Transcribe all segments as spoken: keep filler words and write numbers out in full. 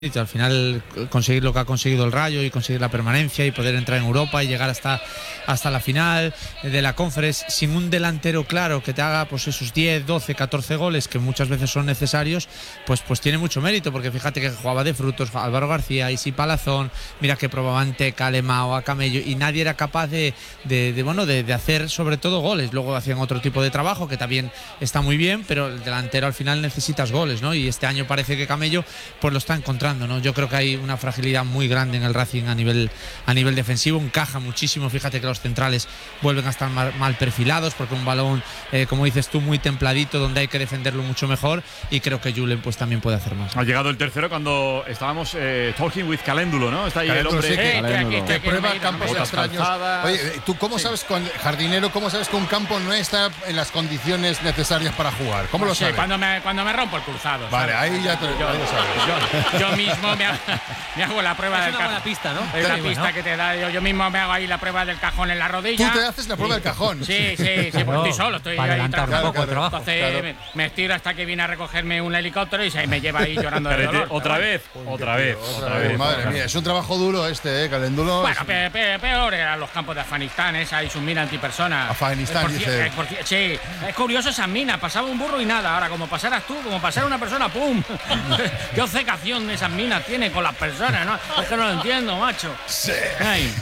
Al final conseguir lo que ha conseguido el Rayo y conseguir la permanencia y poder entrar en Europa y llegar hasta, hasta la final de la Conference sin un delantero claro que te haga pues esos diez, doce, catorce goles que muchas veces son necesarios, pues, pues tiene mucho mérito, porque fíjate que jugaba de frutos Álvaro García, Isi Palazón, mira que probaban Teca, Alemao, a Camello, y nadie era capaz de, de, de, bueno, de, de hacer sobre todo goles. Luego hacían otro tipo de trabajo que también está muy bien, pero el delantero al final necesitas goles, ¿no? Y este año parece que Camello pues lo está encontrando, ¿no? Yo creo que hay una fragilidad muy grande en el Racing a nivel, a nivel defensivo, encaja muchísimo. Fíjate que los centrales vuelven a estar mal, mal perfilados, porque un balón, eh, como dices tú, muy templadito, donde hay que defenderlo mucho mejor, y creo que Julen pues también puede hacer más. Ha llegado el tercero cuando estábamos eh, talking with Caléndulo, ¿no? Está ahí Caléndulo, el hombre sí, que, eh, que, que, que prueba campos extraños. Oye, tú cómo sí. sabes, con jardinero, cómo sabes que un campo no está en las condiciones necesarias para jugar? ¿Cómo lo sí, sabes? Cuando me, cuando me rompo el cruzado. Vale, ¿sabes? ahí ya te, yo, ahí lo sabes. Yo, yo mismo me hago, me hago la prueba es del una cajón. buena pista, ¿no? Es la Sí, pista bueno. que te da. Yo, yo mismo me hago ahí la prueba del cajón en la rodilla. Tú te haces la prueba del cajón. Sí, sí, sí, porque estoy solo, estoy para ahí adelantar un trabajando. poco el trabajo. Entonces claro. me, me estiro hasta que viene a recogerme un helicóptero y se me lleva ahí llorando de dolor. Otra vez, otra vez, otra vez. Madre mía, es un trabajo duro este, ¿eh, Caléndulo? Bueno, pe, pe, peor eran los campos de Afganistán, esa y sus minas antipersonas. Afganistán, Eh, por ci- dice. eh, por ci- sí, es curioso esas minas, pasaba un burro y nada. Ahora, como pasaras tú, como pasara una persona, ¡pum! Qué obcecación esas minas tienen con las personas, ¿no? Es que no lo entiendo, macho. Sí. Ay.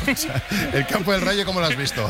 El campo del Rayo, ¿cómo lo has visto?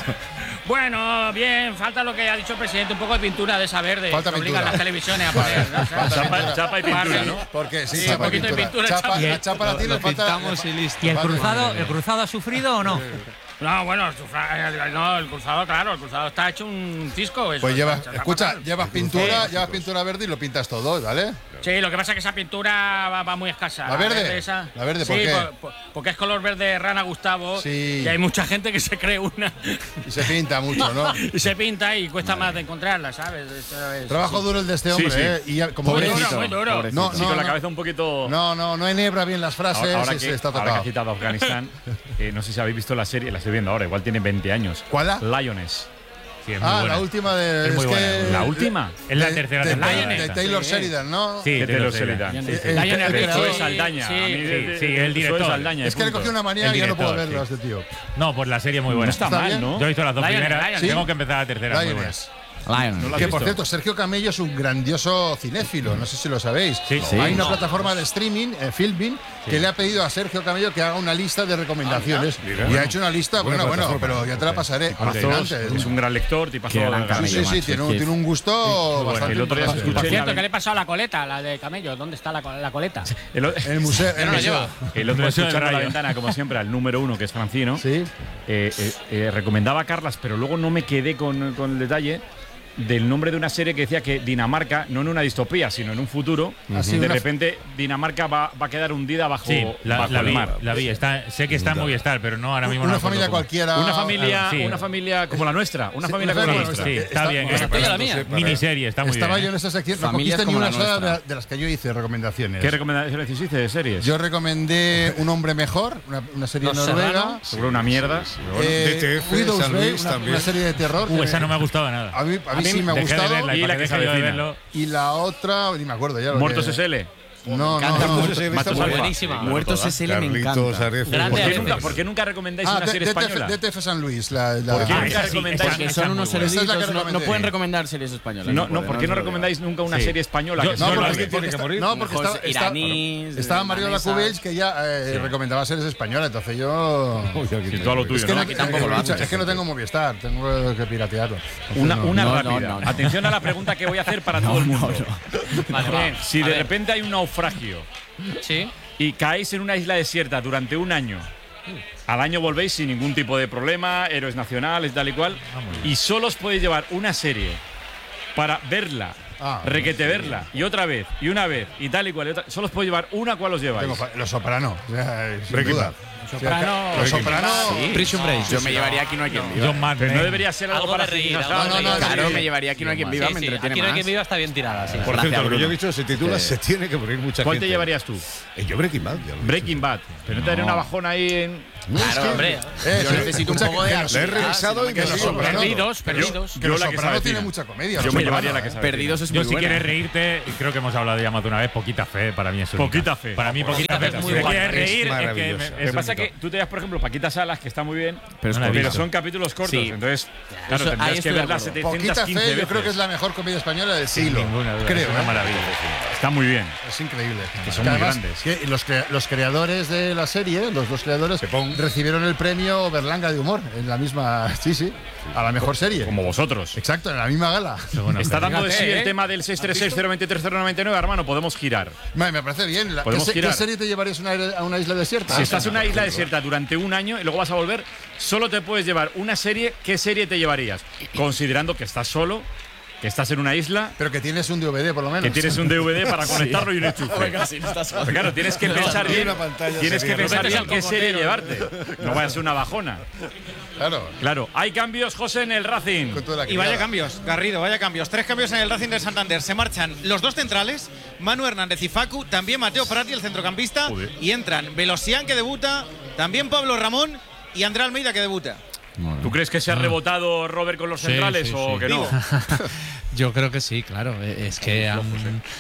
Bueno, bien, falta lo que ha dicho el presidente, un poco de pintura de esa verde. Falta que obligan pintura. las televisiones a poner. ¿no? Falta Chapa, pintura. chapa y pintura, ¿no? Porque sí, Sí, chapa un poquito de pintura, Chapa, chapa. la chapa la tiene, Lo falta. pintamos y listo. ¿Y el Vale. cruzado, el cruzado ha sufrido o no? No, bueno, el sufra- no, el cruzado, claro, el cruzado está hecho un cisco. Eso Pues está- llevas, está escucha, fatal. llevas pintura, Sí. llevas pintura verde y lo pintas todo, ¿vale? Sí, lo que pasa es que esa pintura va, va muy escasa. ¿La verde? esa. ¿La verde sí, por qué? por- por- porque es color verde rana Gustavo. Sí. Y hay mucha gente que se cree una. Y se pinta mucho, ¿no? Y se pinta y cuesta más de encontrarla, ¿sabes? Eso es- Trabajo duro el de este hombre, Sí, sí. ¿eh? Y ya- como Muy veis, duro, muy duro. no, Sí, no, con la no, cabeza un poquito. no, no, no enhebra bien las frases, Ahora, ahora y que, se está ahora que ha tocado. citado Afganistán, eh, no sé si habéis visto la serie, la estoy viendo ahora, igual tiene veinte años. ¿Cuál? Lioness. Sí, es muy Ah, buena. la última de. Es muy que- buena. ¿La última? Es la de- tercera de, temporada de, de esa. Taylor Sí. Sheridan, ¿no? Sí, De de Taylor los Sheridan. Sheridan. Sí, Eh, sí. eh, Lionel el- Richie, el- Zoe Saldaña. sí, a mí sí, de- sí, de- el Zoe director. Saldaña, Es que le punto. cogió una manía El y ya no puedo director, verlo a sí. este tío. No, pues la serie es muy No buena. está ¿Está mal, bien? ¿no? Yo he visto las dos Lionel, primeras. Lionel. ¿Sí? Tengo que empezar la tercera. Muy buena. Lioness. ¿No la has Que por visto? cierto, Sergio Camello es un grandioso cinéfilo, no sé si lo sabéis. Sí, sí. Hay una No. plataforma de streaming, eh, Filmin, que le ha pedido a Sergio Camello que haga una lista de recomendaciones. y ha hecho una lista, bueno, bueno, pero ya te la pasaré. Mazos, Alucinante. es un gran lector, tipazo Qué de gran la Sí, Camello, sí, sí, macho, tiene un, es que- tiene un gusto bastante El otro día se importante. escuchó Por en cierto, la- ¿qué le pasó a la coleta, la de camello? ¿Dónde está la, co- la coleta? El, o- El museo. Ya el no la museo. lleva. el otro día Museo del escuchando a la Rayo. ventana, como siempre, al número uno, que es Francino. Sí. Eh, eh, eh, recomendaba a Carlas, pero luego no me quedé con, con el detalle del nombre de una serie que decía que Dinamarca, no en una distopía, sino en un futuro, Así de una- repente Dinamarca va, va a quedar hundida bajo, Sí, la, bajo la el vi, mar. la vi. Está, sé que está en Movistar, pero no ahora mismo no Una me acuerdo familia cómo. cualquiera. Una familia, Sí. una familia como la nuestra, una Sí, familia una como la familia nuestra. Sí, como está Está- bien. pues, eh. para- Estoy Miniserie, está muy Estaba bien. yo eh. en esa sección. No Familias cogiste ni como una la sola nuestra. de, de las que yo hice recomendaciones. ¿Qué recomendaciones hiciste de series? Yo recomendé Un hombre mejor, una, una serie Los noruega. Serrano. Seguro una mierda. Eh, D T F, Widow's San Bay, Luis una, también. una serie de terror. Uh, que esa no me ha gustado nada. A mí, a mí A mí sí me ha Dejé de gustado. verla Y y la para que que se salió de avecina. verlo. Y la otra, ni me acuerdo ya. lo Muertos que- S L. No, no, encanta no. Muertos S L, Matos está Alfa. buenísima. Muertos S L me encanta. Grande ¿Por qué, Alfa. nunca, por qué nunca recomendáis Ah, una D- serie DTF, española? D T F San Luis. La, la- ¿Por qué Ah, nunca esa sí, recomendáis? esa- Que esa son muy unos buena. Esa es la que eruditos, no, no recomendé. pueden recomendar series españolas. No, no, ¿por qué no recomendáis nunca una Sí. serie española? Yo- que yo sea No, la la porque, vi. de- porque Tiene que está- morir. no, porque Mejor está- está- iraníes, estaba Mario danesas. Lacubells, que ya eh, recomendaba series españolas. Entonces yo. Sí, todo a lo tuyo, Es que, ¿no? no, Aquí tampoco eh, lo hace es que no tengo Movistar, tengo que piratearlo. Entonces, Una, no. una No, rápida. no, no. Atención a la pregunta que voy a hacer para todo el mundo. Vale, Bien, va. si A de ver. repente hay un naufragio Sí. y caéis en una isla desierta durante un año, al año volvéis sin ningún tipo de problema, héroes nacionales, tal y cual, y solo os podéis llevar una serie para verla, Ah, requete verla, y otra vez, y una vez, y tal y cual, y otra, solo os podéis llevar una, ¿cuál os lleváis? Tengo fa- Los Sopranos. o sea, sin Breaking duda. Bad. Soprano. Los Soprano. Sí. Prison Break. Yo me llevaría Aquí no hay quien viva. John Madden. Pero no debería ser algo, Algo para de reír, aficionados. algo de No, no, reír. Claro, me llevaría Aquí no hay quien viva, Sí, me sí, entretiene aquí no hay más. que viva está bien tirada, sí. Por Gracias, cierto, lo que Bruno. yo he dicho se titula Sí. Se tiene que morir mucha ¿Cuál gente. te llevarías tú? Eh, Yo Breaking Bad. ya lo he Breaking dicho. Bad. Pero no te daría una bajona ahí en. Claro, hombre. Eh, Yo sí, necesito un escucha poco que- de que La he ansiedad, revisado si no y me me quedo sigo solo. perdiendo. Perdidos, perdidos. Que los Yo la que Soprano sabe tiene cine. mucha comedia. Yo los me Soprano, llevaría la que ¿eh? sabe. Perdidos es muy Yo si buena. quieres reírte, creo que hemos hablado ya más de una vez, poquita fe para mí es única. Poquita fe. Para mí poquita fe. Fe es Si muy te buena. quieres reír, Es es que maravillosa. me- Lo que es pasa es único. que tú te das, por ejemplo, Paquita Salas, que está muy bien, Pero es No la he pero visto. son capítulos cortos. Sí. Entonces, claro, Eso- ahí tendrías que estoy de verla acuerdo. setecientas Poquita quince fe, yo veces. creo que es la mejor comedia española del Sin siglo. ninguna duda, Creo, es una ¿eh? maravilla. Está muy bien. Es increíble. Que son Que muy además, grandes. que los, crea- los creadores de la serie, los dos creadores, recibieron el premio Berlanga de Humor en la misma. Sí, sí. A la mejor serie. Como vosotros. Exacto, en la misma gala. Bueno, Está dando de sí Fíjate, el ¿eh? tema del seis tres seis cero dos tres cero nueve nueve, hermano. Podemos girar. Me, me parece bien. La- ¿Qué, Podemos se- qué girar. serie te llevarías a una, a una isla desierta? Si estás en una isla desierta durante un año y luego vas a volver, solo te puedes llevar una serie. ¿Qué serie te llevarías? Considerando que estás solo, que estás en una isla, Pero que tienes un D V D por lo menos. que tienes un D V D para conectarlo y un enchufe. Venga, si no estás Pero claro, tienes que pensar Y bien. una pantalla Tienes que sería pensar Metes bien al qué serie cocotero. llevarte. No vaya a ser una bajona. Claro. Claro, hay cambios, José, en el Racing. Con toda la Y vaya criada. cambios, Garrido, vaya cambios. Tres cambios en el Racing de Santander. Se marchan los dos centrales, Manu Hernández y Facu, también Mateo Prati, el centrocampista, Joder. y entran Velosian, que debuta, también Pablo Ramón y André Almeida, que debuta. ¿Tú crees que se ha rebotado Robert con los Sí, centrales sí, o sí. que no? Yo creo que sí, claro. Eh, Es que han,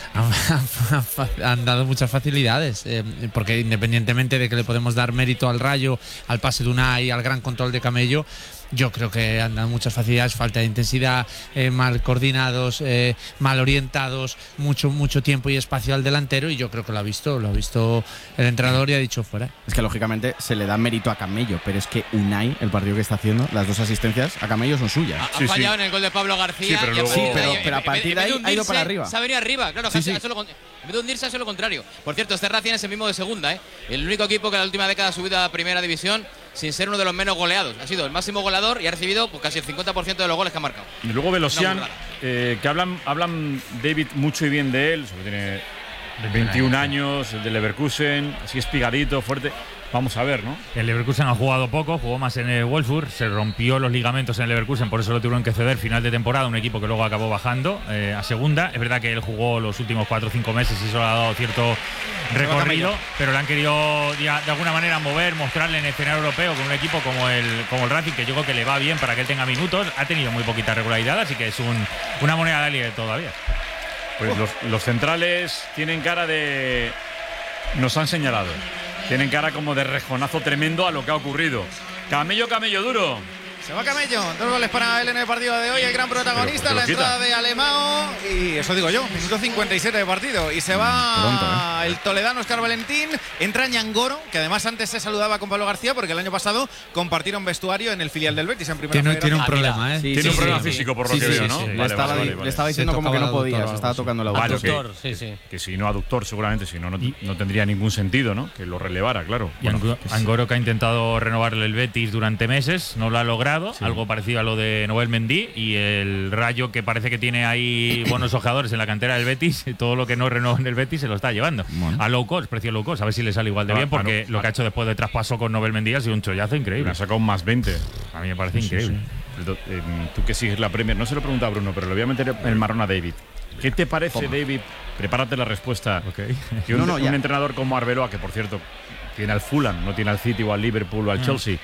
han- han- han dado muchas facilidades. eh, porque independientemente de que le podemos dar mérito al Rayo, al pase de Unai, al gran control de Camello, yo creo que han dado muchas facilidades, falta de intensidad, eh, mal coordinados, eh, mal orientados, mucho, mucho tiempo y espacio al delantero. Y yo creo que lo ha visto, lo ha visto el entrenador y ha dicho fuera. Es que lógicamente se le da mérito a Camello, pero es que Unai, el partido que está haciendo, las dos asistencias a Camello son suyas. Ha, ha Sí, sí. fallado en el gol de Pablo García. Sí, pero y luego- a partir Sí, pero- en- pero a en- partir en de vez ahí ha ido hundirse, para arriba. Se ha venido arriba, claro, Sí, casi sí. hace lo con- en vez de hundirse, hace lo contrario. Por cierto, este Racing es el mismo de segunda, ¿eh? El único equipo que en la última década ha subido a primera división sin ser uno de los menos goleados. Ha sido el máximo goleador y ha recibido pues, casi el cincuenta por ciento de los goles que ha marcado. Y luego Velosian, Una burrada. eh, que hablan, hablan David mucho y bien de él, sobre tiene veintiún años, el de Leverkusen, así espigadito, fuerte. Vamos a ver, ¿no? El Leverkusen ha jugado poco, jugó más en el Wolfsburg, se rompió los ligamentos en el Leverkusen, por eso lo tuvieron que ceder final de temporada, un equipo que luego acabó bajando eh, a segunda. Es verdad que él jugó los últimos cuatro o cinco meses y eso le ha dado cierto recorrido, pero le han querido ya, de alguna manera mover, mostrarle en el escenario europeo con un equipo como el, como el Racing, que yo creo que le va bien para que él tenga minutos. Ha tenido muy poquita regularidad, así que es un, una moneda de aire todavía. Pues los, los centrales tienen cara de. Nos han señalado. Tienen cara como de rejonazo tremendo a lo que ha ocurrido. Camello, camello duro. Se va Camello, dos goles para él en el partido de hoy, el gran protagonista, Pero, la pero quita. entrada de Alemão, y eso digo yo, minuto cincuenta y siete de partido, y se va pronto, el toledano Óscar Valentín, entra Ñangoro, que además antes se saludaba con Pablo García, porque el año pasado compartieron vestuario en el filial del Betis en primera Tiene, tiene un federación. problema, ¿eh? Sí, Tiene sí, un sí, problema sí. físico, por lo Sí, que sí, veo, sí, ¿no? sí. Vale, Le estaba, vale, di- vale, le estaba vale. diciendo Se como que no tocaba la podía, aductora se estaba o algo tocando la Vale, aductora. ok. Doctor, sí, sí. Que si no aductor, seguramente, si no, no, no tendría ningún sentido, ¿no? Que lo relevara, claro. Y Ango- Angoro, que ha intentado renovarle el Betis durante meses, no lo ha logrado, algo parecido a lo de Noel Mendy, y el Rayo, que parece que tiene ahí buenos ojeadores en la cantera del Betis, todo lo que no renueva en el Betis se lo está llevando. Bueno. A low cost, precio low cost, a ver si le sale igual de Ah, bien, porque ah, no, lo que ha hecho después de traspaso con Noel Mendy ha sido un chollazo Le increíble. ha sacado un más veinte. A mí me parece increíble. El do- eh, Tú que sigues la Premier, no se lo pregunta a Bruno, pero le voy a meter el marrón a David. ¿Qué te parece, David? Prepárate la respuesta. Que un, No, no, un ya. entrenador como Arbeloa, que por cierto tiene al Fulham, no tiene al City o al Liverpool o al Chelsea,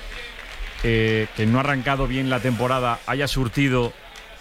eh, que no ha arrancado bien la temporada, haya surtido,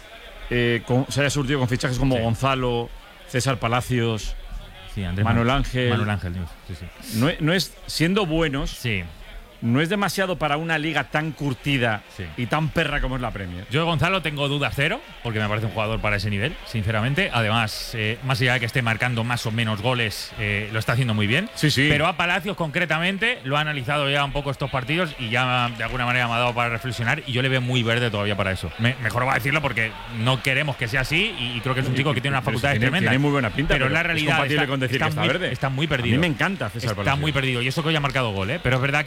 eh, con- se haya surtido con fichajes como Sí. Gonzalo, César Palacios, Sí, Andrés Manuel Man- Ángel. Manuel Ángel, sí, sí. no, es- no es siendo buenos, Sí. no es demasiado para una liga tan curtida Sí. y tan perra como es la Premier. Yo de Gonzalo tengo dudas cero, porque me parece un jugador para ese nivel, sinceramente. Además, eh, más allá de que esté marcando más o menos goles, eh, lo está haciendo muy bien. Sí, sí. Pero a Palacios concretamente lo ha analizado ya un poco estos partidos y ya de alguna manera me ha dado para reflexionar, y yo le veo muy verde todavía para eso. Me- mejor va a decirlo porque no queremos que sea así, y, y creo que es un chico que tiene unas Pero si facultades tiene, tremendas. tiene muy buena pinta, pero, pero, la realidad es compatible está, con decir está que está muy, verde. está muy perdido. A mí me encanta César Está Palacios. muy perdido, y eso que hoy ha marcado gol, ¿eh? Pero es verdad que está muy perdido.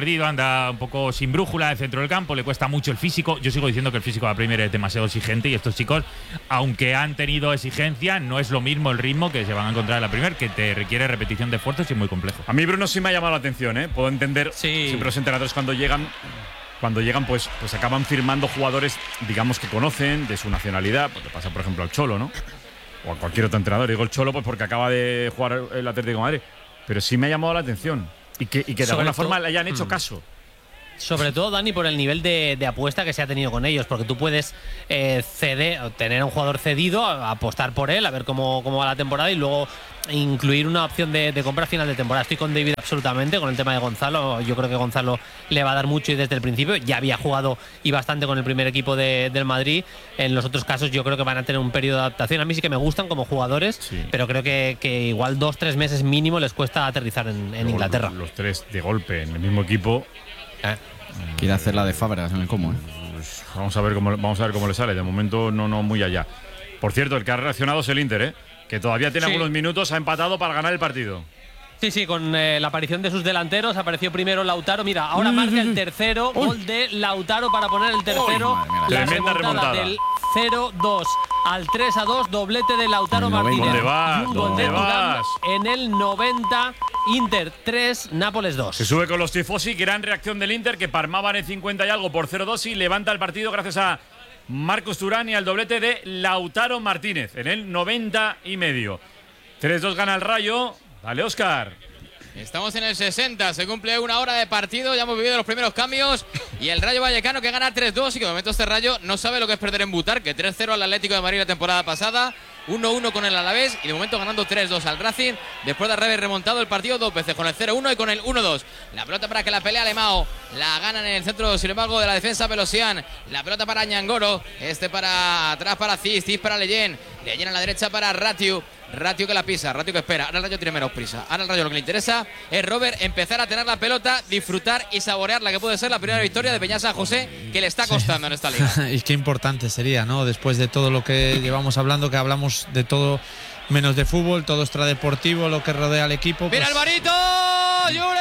perdido, anda un poco sin brújula de centro del campo, le cuesta mucho el físico. Yo sigo diciendo que el físico de la Premier es demasiado exigente y estos chicos, aunque han tenido exigencia, no es lo mismo el ritmo que se van a encontrar en la Premier, que te requiere repetición de esfuerzos y es muy complejo. A mí Bruno sí me ha llamado la atención, ¿eh? Puedo entender Sí. siempre los entrenadores cuando llegan, cuando llegan pues, pues acaban firmando jugadores, digamos, que conocen de su nacionalidad, pues le pasa por ejemplo al Cholo, ¿no? O a cualquier otro entrenador. Digo el Cholo pues porque acaba de jugar el Atlético de Madrid. Pero sí me ha llamado la atención. Y que, y que de Sobre alguna todo- forma le hayan hecho caso. Sobre todo, Dani, por el nivel de, de apuesta que se ha tenido con ellos, porque tú puedes eh, ceder, tener a un jugador cedido, a- apostar por él, a ver cómo, cómo va la temporada y luego incluir una opción de, de compra a final de temporada. Estoy con David absolutamente, con el tema de Gonzalo. Yo creo que Gonzalo le va a dar mucho y desde el principio ya había jugado y bastante con el primer equipo de- del Madrid. En los otros casos yo creo que van a tener un periodo de adaptación. A mí sí que me gustan como jugadores, Sí. pero creo que, que igual dos, tres meses mínimo les cuesta aterrizar en, en Luego, Inglaterra. Los, los tres de golpe en el mismo equipo. Eh. Quiere hacer la de Fábregas en el Como, ¿eh? Pues vamos a ver cómo vamos a ver cómo le sale. De momento no, no muy allá. Por cierto, el que ha reaccionado es el Inter, ¿eh? Que todavía tiene Sí. algunos minutos, ha empatado para ganar el partido. Sí, sí, con eh, la aparición de sus delanteros apareció primero Lautaro. Mira, ahora marca el tercero, gol de Lautaro para poner el tercero. Uy, madre mía, la tremenda remontada remontada. del cero dos al tres a dos, doblete de Lautaro El noventa. Martínez. ¿Dónde vas? Y un gol ¿Dónde de Thuram vas? en el noventa, Inter tres, Nápoles dos. Se sube con los tifosi, gran reacción del Inter, que palmaban en cincuenta y algo por cero dos y levanta el partido gracias a Marcos Thuram y al doblete de Lautaro Martínez en el noventa y medio. tres dos gana el Rayo. Dale, Óscar. Estamos en el sesenta, se cumple una hora de partido, ya hemos vivido los primeros cambios y el Rayo Vallecano que gana tres dos y que de momento este Rayo no sabe lo que es perder en Butar, que tres cero al Atlético de Madrid la temporada pasada, uno uno con el Alavés y de momento ganando tres dos al Racing después de haber remontado el partido dos veces con el cero uno y con el uno dos. La pelota para que la pelea Alemao, la ganan en el centro sin embargo de la defensa Pelosian, la pelota para Ñangoro, este para atrás para Cis, Cis para Leyen, Leyen a la derecha para Ratiu. Ratio que la pisa, Ratio que espera. Ahora el Rayo tiene menos prisa. Ahora el Rayo lo que le interesa es Robert empezar a tener la pelota, disfrutar y saborear la que puede ser la primera victoria de Peña San José, que le está costando en esta liga. Y qué importante sería, ¿no? Después de todo lo que llevamos hablando, que hablamos de todo menos de fútbol, todo extradeportivo, lo que rodea al equipo. ¡Mira pues- Alvarito! ¡Julen!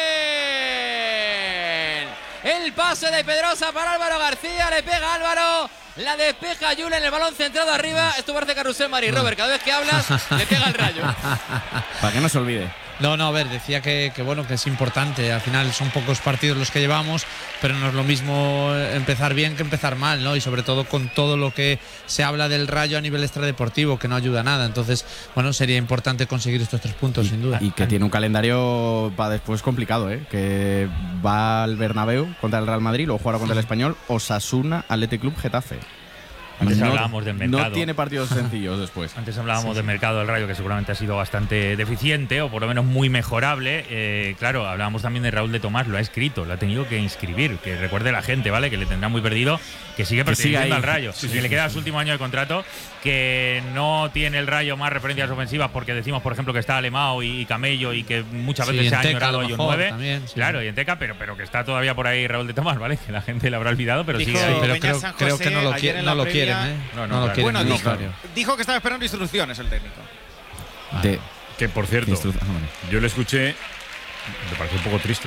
El pase de Pedrosa para Álvaro García, le pega Álvaro. La despeja Julen, el balón centrado arriba. Esto parece Carrusel Mari. Robert, cada vez que hablas, le pega el Rayo. Para que no se olvide. No, no, a ver, decía que, que bueno, que es importante. Al final son pocos partidos los que llevamos, pero no es lo mismo empezar bien que empezar mal, ¿no? Y sobre todo con todo lo que se habla del Rayo a nivel extradeportivo, que no ayuda a nada. Entonces, bueno, sería importante conseguir estos tres puntos, sin duda. Y que tiene un calendario para después complicado, ¿eh? Que va al Bernabéu contra el Real Madrid, luego jugará contra el Español, Osasuna, Athletic Club, Getafe. Antes No- hablábamos del mercado. No tiene partidos sencillos después. Antes hablábamos del mercado del Rayo, que seguramente ha sido bastante deficiente o por lo menos muy mejorable. Eh, claro, hablábamos también de Raúl de Tomás, lo ha escrito, lo ha tenido que inscribir. Que recuerde la gente, ¿vale? Que le tendrá muy perdido, que sigue Que sigue perteneciendo ahí. al Rayo. Sí, que sí, le queda sí. su último año de contrato, que no tiene el Rayo más referencias ofensivas porque decimos, por ejemplo, que está Alemao y Camello y que muchas Sí, veces se ha Enteca, a añorado lo ellos mejor, nueve. también, sí. Claro, y Enteca, pero, pero que está todavía por ahí Raúl de Tomás, ¿vale? Que la gente le habrá olvidado, pero Dijo- sigue Sí, ahí. pero Peña creo, San creo José, que no lo, ayer quieren, en no la lo quieren, previa- ¿eh? No, no, lo claro. quieren Bueno, en el dijo, vestuario. dijo que estaba esperando instrucciones el técnico. De, Que por cierto, Instru- ah, vale. yo le escuché, me pareció un poco triste.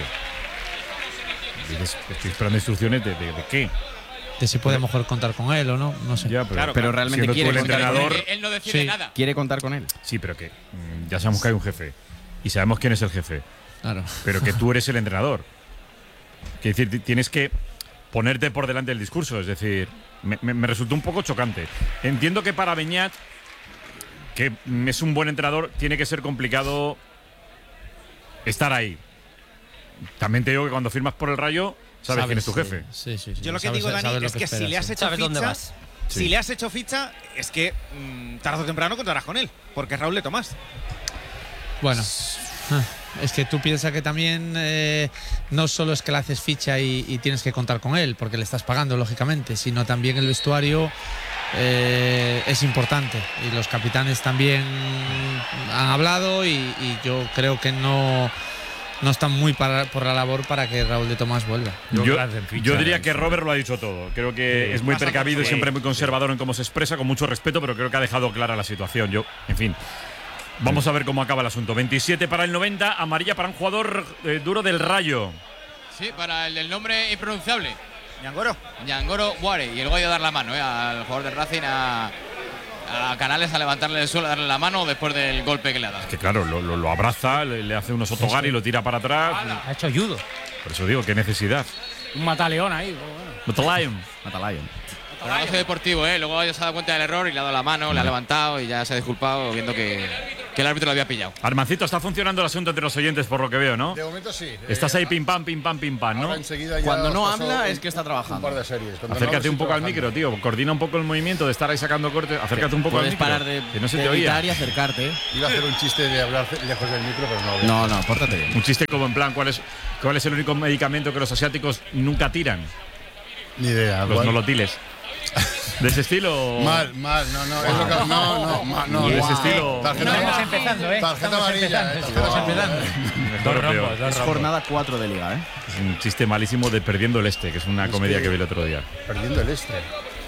Dices, estoy esperando instrucciones de, de, de qué. De si puede mejor contar con él o no, no sé. Ya, pero, Claro, pero realmente siendo tú quiere el contar con entrenador. Él, él no decide Sí. nada. quiere contar con él. Sí, pero que mm, ya sabemos que hay un jefe y sabemos quién es el jefe, Claro. pero que tú eres el entrenador. Que decir, ti- tienes que ponerte por delante del discurso. Es decir, me, me- me resultó un poco chocante. Entiendo que para Beñat, que mm, es un buen entrenador, tiene que ser complicado estar ahí. También te digo que cuando firmas por el Rayo, sabes, quién es tu sí, jefe. Sí, sí, sí. Yo lo que Sabes- digo, Dani, sabes lo es que, si esperas, le has sí. hecho Sabes ficha, dónde vas. si Sí. le has hecho ficha, es que mm, tarde o temprano contarás con él, porque es Raúl de Tomás. Bueno, ah, es que tú piensas que también eh, no solo es que le haces ficha y, y tienes que contar con él, porque le estás pagando, lógicamente, sino también el vestuario eh, es importante. Y los capitanes también han hablado y, y yo creo que no, no están muy para- por la labor para que Raúl de Tomás vuelva. Yo Yo, que hacen ficha, yo diría eh, que Robert lo ha dicho todo. Creo que Sí. es muy Pasa precavido y por- siempre sí, muy conservador en cómo se expresa, con mucho respeto, pero creo que ha dejado clara la situación. Yo, en fin. Vamos a ver cómo acaba el asunto. veintisiete para el noventa, amarilla para un jugador eh, duro del Rayo. Sí, para el del nombre impronunciable. Ñangoro. Ñangoro Ware. Y el gol de dar la mano eh, al jugador del Racing, a, a Canales, a levantarle del suelo, a darle la mano después del golpe que le ha dado. Es que claro, lo, lo, lo abraza, le, le hace unos otogari y lo tira para atrás. Ha hecho judo. Por eso digo, qué necesidad. Un mataleón ahí. Bueno. Matalion. Matalion. Pero no soy deportivo, ¿eh? Luego ya se ha dado cuenta del error y le ha dado la mano, le ha levantado y ya se ha disculpado viendo que, que el árbitro lo había pillado. Armancito, está funcionando el asunto entre los oyentes por lo que veo, ¿no? De momento sí. Estás Eh, ahí pim pam, pim pam, pim pam, ¿no? ahora enseguida ya Cuando os no paso habla un- es que está trabajando. Un par de series. Cuando no Acércate hablo, un poco estoy al micro, trabajando. tío. Coordina un poco el movimiento de estar ahí sacando cortes. Acércate un poco al Puedes micro. parar de, que no se de te oía. gritar y acercarte. ¿eh? Iba a hacer un chiste de hablar lejos del micro, pero no. No, no, pórtate bien. Un chiste como en plan, ¿cuál es, cuál es el único medicamento que los asiáticos nunca tiran? Ni idea. Los ¿cuál? nolotiles. ¿De ese estilo? Mal, mal, no, no, es lo que, no, no, ma- no, ¿De ese wow. estilo? Tarjeta, Estamos empezando, ¿eh? tarjeta Estamos amarilla, empezando, eh, estamos tarjeta empezando. Mejor Dos o peor. rombos, dos Es rombos. jornada cuatro de liga, ¿eh? Es un chiste malísimo de Perdiendo el Este, que es una comedia que- que vi el otro día. Perdiendo el este.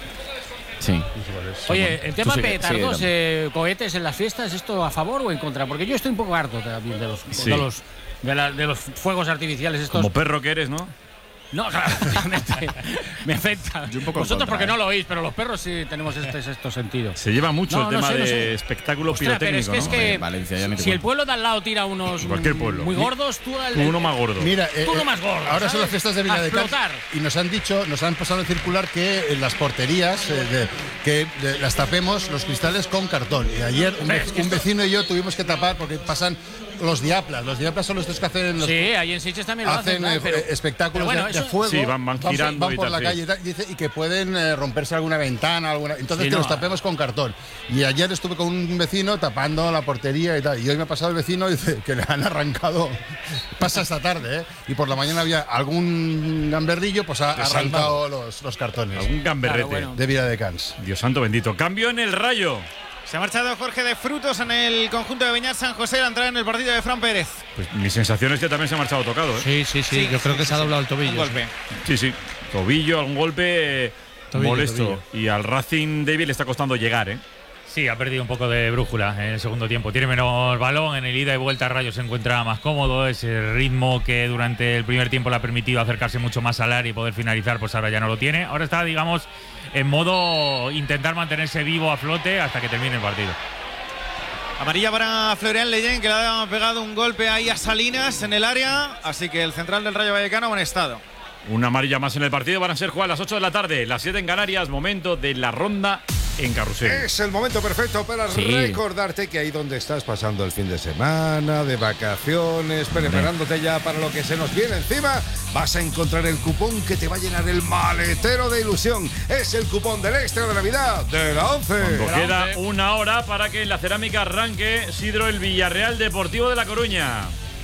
Sí. Oye, el tema Tú sigue, petardos, sigue, eh, cohetes en las fiestas, ¿esto a favor o en contra? Porque yo estoy un poco harto también de los, Sí. de los, de, la- de los fuegos artificiales estos. Como perro que eres, ¿no? No, claro, obviamente, me afecta. Yo un poco en Vosotros contra, porque ¿eh? no lo oís, pero los perros sí tenemos este sexto sentido. Se lleva mucho No, el no tema sé, no de sé. espectáculo Ostras, pero es pirotécnico, que, es ¿no? que En Valencia ya ni te si el cuento. pueblo de al lado tira unos Cualquier pueblo. muy gordos, tú, al- Tú uno más gordo. Mira, eh, Tú lo eh, más gordo, ahora son ¿sabes? las fiestas de Villa A de Cans explotar. y nos han dicho, nos han pasado a circular que en las porterías eh, de- que de- las tapemos los cristales con cartón. Y ayer un, ve- un vecino y yo tuvimos que tapar porque pasan los diaplas. Los diaplas son los tres que hacen en los Sí, ahí en Sitges también lo hacen hacen. eh, ¿no? Pero- eh, espectáculos pero bueno, de, de eso- fuego. Sí, van- van por- girando van y por tal, la sí. calle y, tal, dice, y que pueden eh, romperse alguna ventana, alguna, entonces Sí, que no. los tapemos con cartón. Y ayer estuve con un vecino tapando la portería y tal. Y hoy me ha pasado el vecino y dice que le han arrancado. Pasa esta tarde, ¿eh? Y por la mañana había algún gamberrillo, pues ha Te arrancado los, los cartones. Algún gamberrete. Claro, bueno. De Villa de Cans. Dios santo bendito. Cambio en el Rayo. Se ha marchado Jorge de Frutos en el conjunto de Beñat San José al entrar en el partido de Fran Pérez. Pues mi sensación es que también se ha marchado tocado, ¿eh? Sí, sí, sí. Yo creo que se ha doblado el tobillo. Un golpe. Sí, sí. Tobillo, algún golpe eh, Tobillo, molesto. tobillo. Y al Racing David le está costando llegar, ¿eh? Sí, ha perdido un poco de brújula en el segundo tiempo. Tiene menos balón, en el ida y vuelta Rayo se encuentra más cómodo. Ese ritmo que durante el primer tiempo le ha permitido acercarse mucho más al área y poder finalizar, pues ahora ya no lo tiene. Ahora está, digamos, en modo intentar mantenerse vivo a flote hasta que termine el partido. Amarilla para Florian Leyen, que le ha pegado un golpe ahí a Salinas en el área. Así que el central del Rayo Vallecano en buen estado. Una amarilla más en el partido. Van a ser jugadas a las ocho de la tarde, las siete en Canarias. Momento de la ronda en carrusel. Es el momento perfecto para Sí. recordarte que ahí donde estás pasando el fin de semana, de vacaciones, preparándote ya para lo que se nos viene encima, vas a encontrar el cupón que te va a llenar el maletero de ilusión. Es el cupón del extra de Navidad de la once. Cuando queda una hora para que en la cerámica arranque Sidro el Villarreal Deportivo de La Coruña.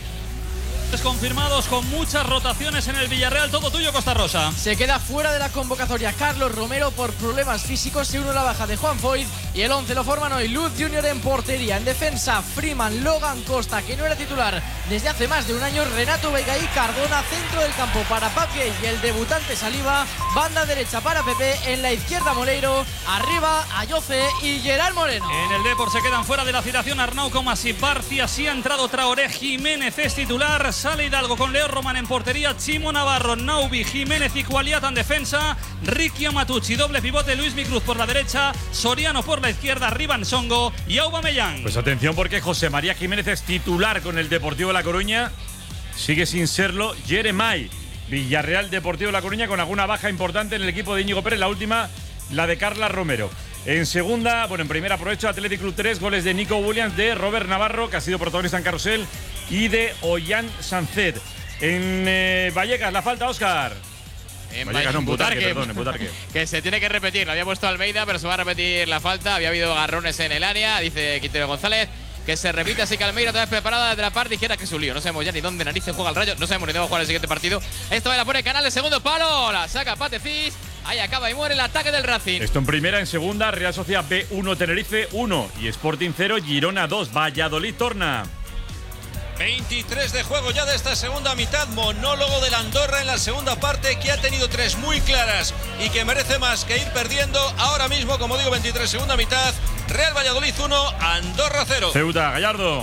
Confirmados con muchas rotaciones en el Villarreal, todo tuyo Costa Rosa. Se queda fuera de la convocatoria Carlos Romero por problemas físicos, se une la baja de Juan Foyt y el once lo forman hoy Luz Junior en portería. En defensa, Freeman, Logan Costa, que no era titular desde hace más de un año, Renato Vega y Cardona, centro del campo para Papié y el debutante Saliba, banda derecha para Pepe, en la izquierda Moleiro, arriba Ayoce y Gerard Moreno. En el Depor se quedan fuera de la citación Arnau, Comas y Barcia. Sí ha entrado Traoré, Jiménez es titular. Sale Hidalgo con Leo Román en portería, Chimo Navarro, Naubi, Jiménez y Cualiata en defensa, Ricky Amatucci, doble pivote, Luis Micruz por la derecha, Soriano por la izquierda, Rivan Songo y Aubameyang. Pues atención porque José María Jiménez es titular con el Deportivo de La Coruña. Sigue sin serlo Jeremai. Villarreal Deportivo de La Coruña con alguna baja importante en el equipo de Íñigo Pérez. La última, la de Carla Romero. En segunda, bueno, en primera aprovecho Athletic Club tres, goles de Nico Williams, de Robert Navarro, que ha sido protagonista en Carrusel, y de Ollán Sancet. En eh, Vallecas, la falta, Óscar. En Vallecas, no, en Butarque, Butarque, perdón, en Butarque. que se tiene que repetir. Lo había puesto Almeida, pero se va a repetir la falta. Había habido agarrones en el área, dice Quintero González. Que se repite, así que Almeida otra vez preparada desde la parte izquierda, que es un lío. No sabemos ya ni dónde narices juega el Rayo. No sabemos ni dónde va a jugar el siguiente partido. Esto va a la pone Canales, segundo palo. La saca Patefis. Ahí acaba y muere el ataque del Racing. Esto en primera, en segunda, Real Sociedad B uno, Tenerife uno y Sporting cero, Girona dos, Valladolid torna. veintitrés de juego ya de esta segunda mitad, monólogo del Andorra en la segunda parte, que ha tenido tres muy claras y que merece más que ir perdiendo. Ahora mismo, como digo, veintitrés segunda mitad, Real Valladolid uno, Andorra cero. Ceuta, Gallardo.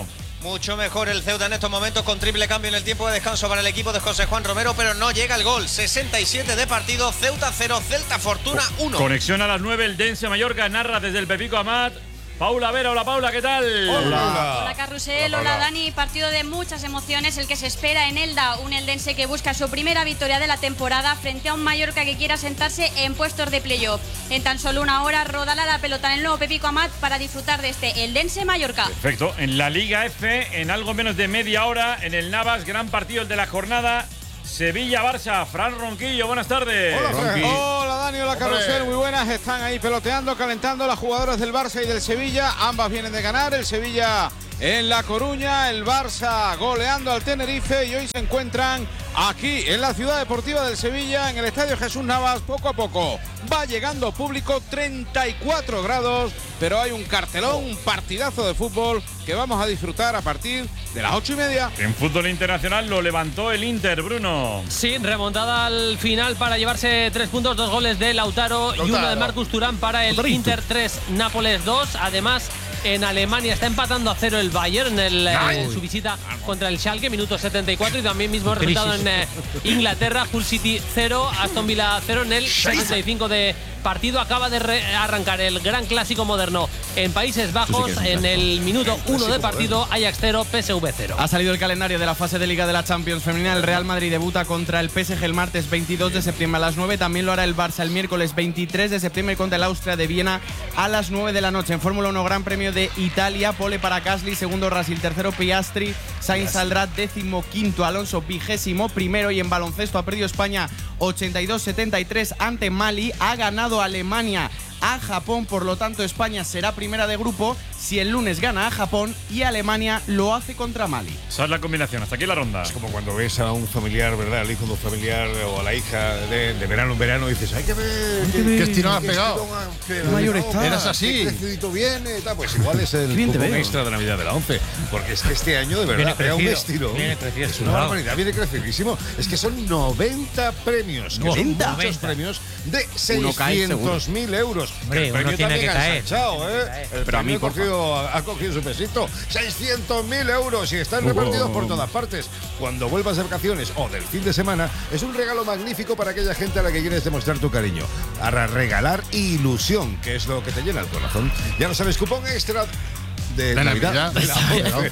Mucho mejor el Ceuta en estos momentos con triple cambio en el tiempo de descanso para el equipo de José Juan Romero, pero no llega el gol. sesenta y siete de partido, Ceuta cero, Celta Fortuna uno. Conexión a las nueve, el Dense Mallorca narra desde el Pepico Amat. Paula Vera, hola Paula, ¿qué tal? Hola. Hola Carrusel, hola, hola Dani. Partido de muchas emociones el que se espera en Elda. Un eldense que busca su primera victoria de la temporada frente a un Mallorca que quiera sentarse en puestos de playoff. En tan solo una hora rodará la pelota en el nuevo Pepico Amat para disfrutar de este eldense Mallorca. Perfecto. En la Liga F, en algo menos de media hora, en el Navas, gran partido el de la jornada. Sevilla-Barça, Fran Ronquillo, buenas tardes. Hola, Fran. Hola Dani, hola Carrusel, muy buenas. Están ahí peloteando, calentando las jugadoras del Barça y del Sevilla. Ambas vienen de ganar, el Sevilla en La Coruña, el Barça goleando al Tenerife y hoy se encuentran aquí en la ciudad deportiva del Sevilla, en el Estadio Jesús Navas. Poco a poco va llegando público, treinta y cuatro grados, pero hay un cartelón, un partidazo de fútbol que vamos a disfrutar a partir de las ocho y media. En fútbol internacional lo levantó el Inter, Bruno. Sí, remontada al final para llevarse tres puntos, dos goles de Lautaro, Lautaro. y uno de Marcus Thuram para el Lautaro. Inter tres, Nápoles dos. Además, en Alemania está empatando a cero el Bayern en, el, en su visita contra el Schalke, minuto setenta y cuatro, y también mismo resultado en eh, Inglaterra, Hull City cero, Aston Villa cero en el sesenta y cinco de partido. Acaba de arrancar el gran clásico moderno en Países Bajos, sí en el minuto uno de partido, Ajax cero, P S V cero. Ha salido el calendario de la fase de Liga de la Champions femenina. El Real Madrid debuta contra el P S G el martes veintidós de septiembre a las nueve. También lo hará el Barça el miércoles veintitrés de septiembre contra el Austria de Viena a las nueve de la noche. En Fórmula uno, Gran Premio de Italia, pole para Gasly, segundo Russell, tercero Piastri, Sainz saldrá décimo quinto, Alonso vigésimo primero. Y en baloncesto ha perdido España ochenta y dos setenta y tres ante Mali. Ha ganado Alemania a Japón, por lo tanto España será primera de grupo si el lunes gana a Japón y Alemania lo hace contra Mali. Esa es la combinación, hasta aquí la ronda. Es como cuando ves a un familiar, ¿verdad? Al hijo de un familiar o a la hija de, de verano en verano y dices, hay que ver qué, qué estirón has pegado. Qué mayor está. Eras así. Qué crecidito viene, tal. Pues igual es el cupón extra de Navidad de la once. Porque es que este año de verdad crea un estilo. Es una barbaridad, viene crecidísimo. Es que son noventa premios. noventa. Son muchos premios de seiscientos mil euros. Hombre, el premio tiene que caer. Ensanchado, ¿eh? El Pero a mí, ha cogido, ha cogido su pesito. seiscientos mil euros y están repartidos por todas partes. Cuando vuelvas de vacaciones o del fin de semana, es un regalo magnífico para aquella gente a la que quieres demostrar tu cariño. A regalar ilusión, que es lo que te llena el corazón. Ya lo sabes, cupón extra de, de Navidad. Navidad.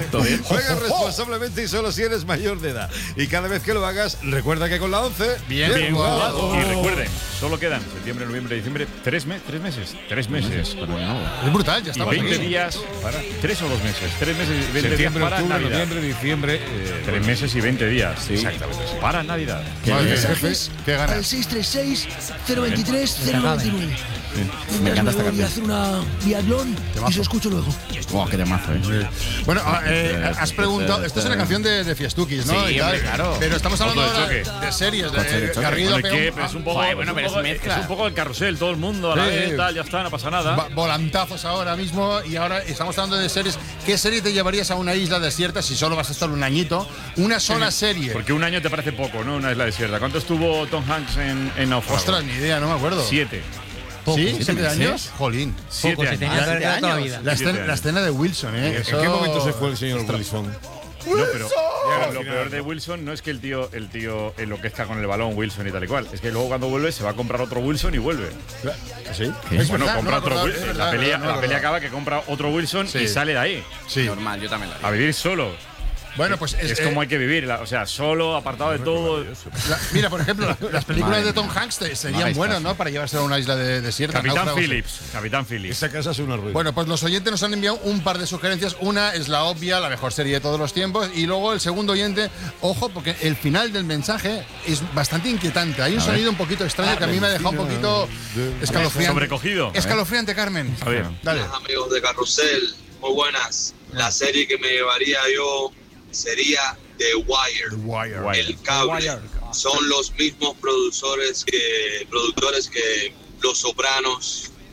Juega responsablemente y solo si eres mayor de edad. Y cada vez que lo hagas, recuerda que con la once, bien, bien jugado. Y recuerden, solo quedan septiembre, noviembre, diciembre, tres, me tres meses. Tres meses. Es brutal, ya estamos y veinte aquí. días, para, tres o dos meses. Tres meses y veinte días para octubre, Navidad. Noviembre, diciembre. Eh, tres meses y veinte días. Sí. Exactamente. Sí. Para Navidad. ¿Qué mensajes? ¿Qué ganas? Al seis tres seis, cero veintitrés, cero noventa y nueve. Me encanta esta Voy a canción. hacer una biatlón y se escucho luego. Wow, qué temazo, ¿eh? Bueno, eh, has preguntado, esto es una canción de, de Fiestukis, ¿no? Sí, y tal, hombre, claro. Pero estamos hablando Coche de ahora de, choque. de series, Coche de de choque. Garrido Bueno, pega ¿qué? un- Pero es un poco, Joder, bueno, es un pero poco- es mezcla. es un poco el carrusel, todo el mundo a la Sí. vez, tal, ya está, no pasa nada. va- volantazos ahora mismo y ahora estamos hablando de series. ¿Qué serie te llevarías a una isla desierta si solo vas a estar un añito? Una sola serie. Porque un año te parece poco, ¿no? Una isla desierta. ¿Cuánto estuvo Tom Hanks en, en Náufrago? Ostras, ni idea, no me acuerdo. Siete. ¿Sí? ¿Siete ¿Siete meses? años? Jolín. Siete Poco, se años. tenía que haber quedado toda la vida. La Siete escena, años. la escena de Wilson, ¿eh? ¿En Eso- qué momento se fue el señor Wilson? No, pero ya, lo peor de Wilson no es que el tío, el tío enloquezca con el balón Wilson y tal y cual. Es que luego cuando vuelve se va a comprar otro Wilson y vuelve. ¿Sí? Es Es bueno, verdad, compra no me otro acordaba, Wilson. es La verdad, pelea, no me la pelea acordaba. acaba que compra otro Wilson Sí. y sale de ahí. Sí. Normal, yo también la haría. A vivir solo. Bueno, pues Es, es, como eh, hay que vivir, la- o sea, solo, apartado de todo. la- mira, por ejemplo, la- las películas Madre de Tom mía. Hanks te- No serían hagáis buenas, caso. ¿no? Para llevarse a una isla de, desierta. Capitán náufragos. Phillips. Capitán Phillips. Esa casa es una ruina. Bueno, pues los oyentes nos han enviado un par de sugerencias. Una es la obvia, la mejor serie de todos los tiempos. Y luego el segundo oyente, ojo, porque el final del mensaje es bastante inquietante. Hay un A ver. sonido un poquito extraño que a mí me ha dejado un poquito escalofriante. Sobrecogido. Escalofriante, Carmen. A ver. Dale. Amigos de Carrusel, muy buenas. La serie que me llevaría yo sería The Wire. Wire. El cable. Son los mismos productores que productores que Los Sopranos,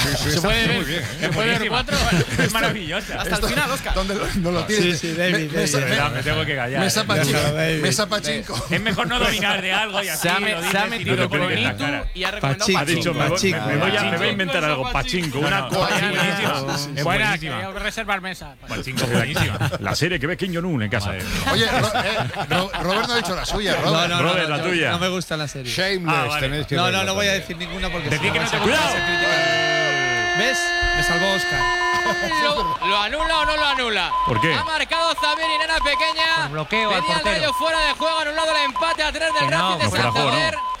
Se puede ver, se puede ver cuatro. Es maravillosa. Hasta el final, Oscar. ¿Dónde lo, no lo tienes? Sí, sí, David. Me, David. me, Me, me tengo que callar. Mesa eh. pachinko. David. Mesa pachinko. Es mejor no dominar de algo y así Se ha, lo me- dices se ha y metido no te con pones en la Itu cara. y ha recomendado Pachinko. Ha dicho, me, voy- Pachinko. me voy a, me voy a Pachinko. inventar algo. Pachinko, una No, no, cosa. es buenísima. Es Buena, buenísima. que hay que reservar mesa. Pachinko es buenísima. La serie que ve Kim Jong-un en casa. Madre mía. Oye, Ro- eh, Ro- Robert no ha dicho la suya, No, Robert. no, no, Robert, no, la no, tuya. no me gusta la serie. Shameless, Ah, vale. tenéis que No, verla no, no voy a también. decir ninguna porque Decid si que no vais te a gusta. criticar. ¿Ves? Me salvó Oscar. ¿Lo, ¿Lo anula o no lo anula? ¿Por qué? Ha marcado Xavier Nena Pequeña. Por bloqueo al Pedía el portero. Rayo fuera de juego, anulado el empate a tres del Que no, Racing de no fuera de juego, Santander. no.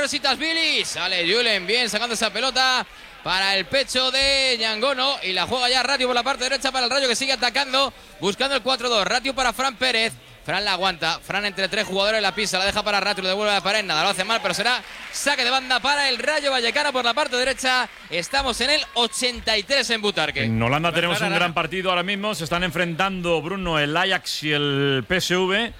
Rositas Billy. Sale Julen bien sacando esa pelota para el pecho de Ñangono. Y la juega ya Ratio por la parte derecha para el Rayo, que sigue atacando, buscando el cuatro dos. Ratio para Fran Pérez. Fran la aguanta. Fran entre tres jugadores la pisa. La deja para Rato. Lo devuelve a la pared. Nada, lo hace mal, pero será saque de banda para el Rayo Vallecano por la parte derecha. Estamos en el ochenta y tres en Butarque. En Holanda tenemos un gran partido ahora mismo. Se están enfrentando, Bruno, el Ajax y el P S V.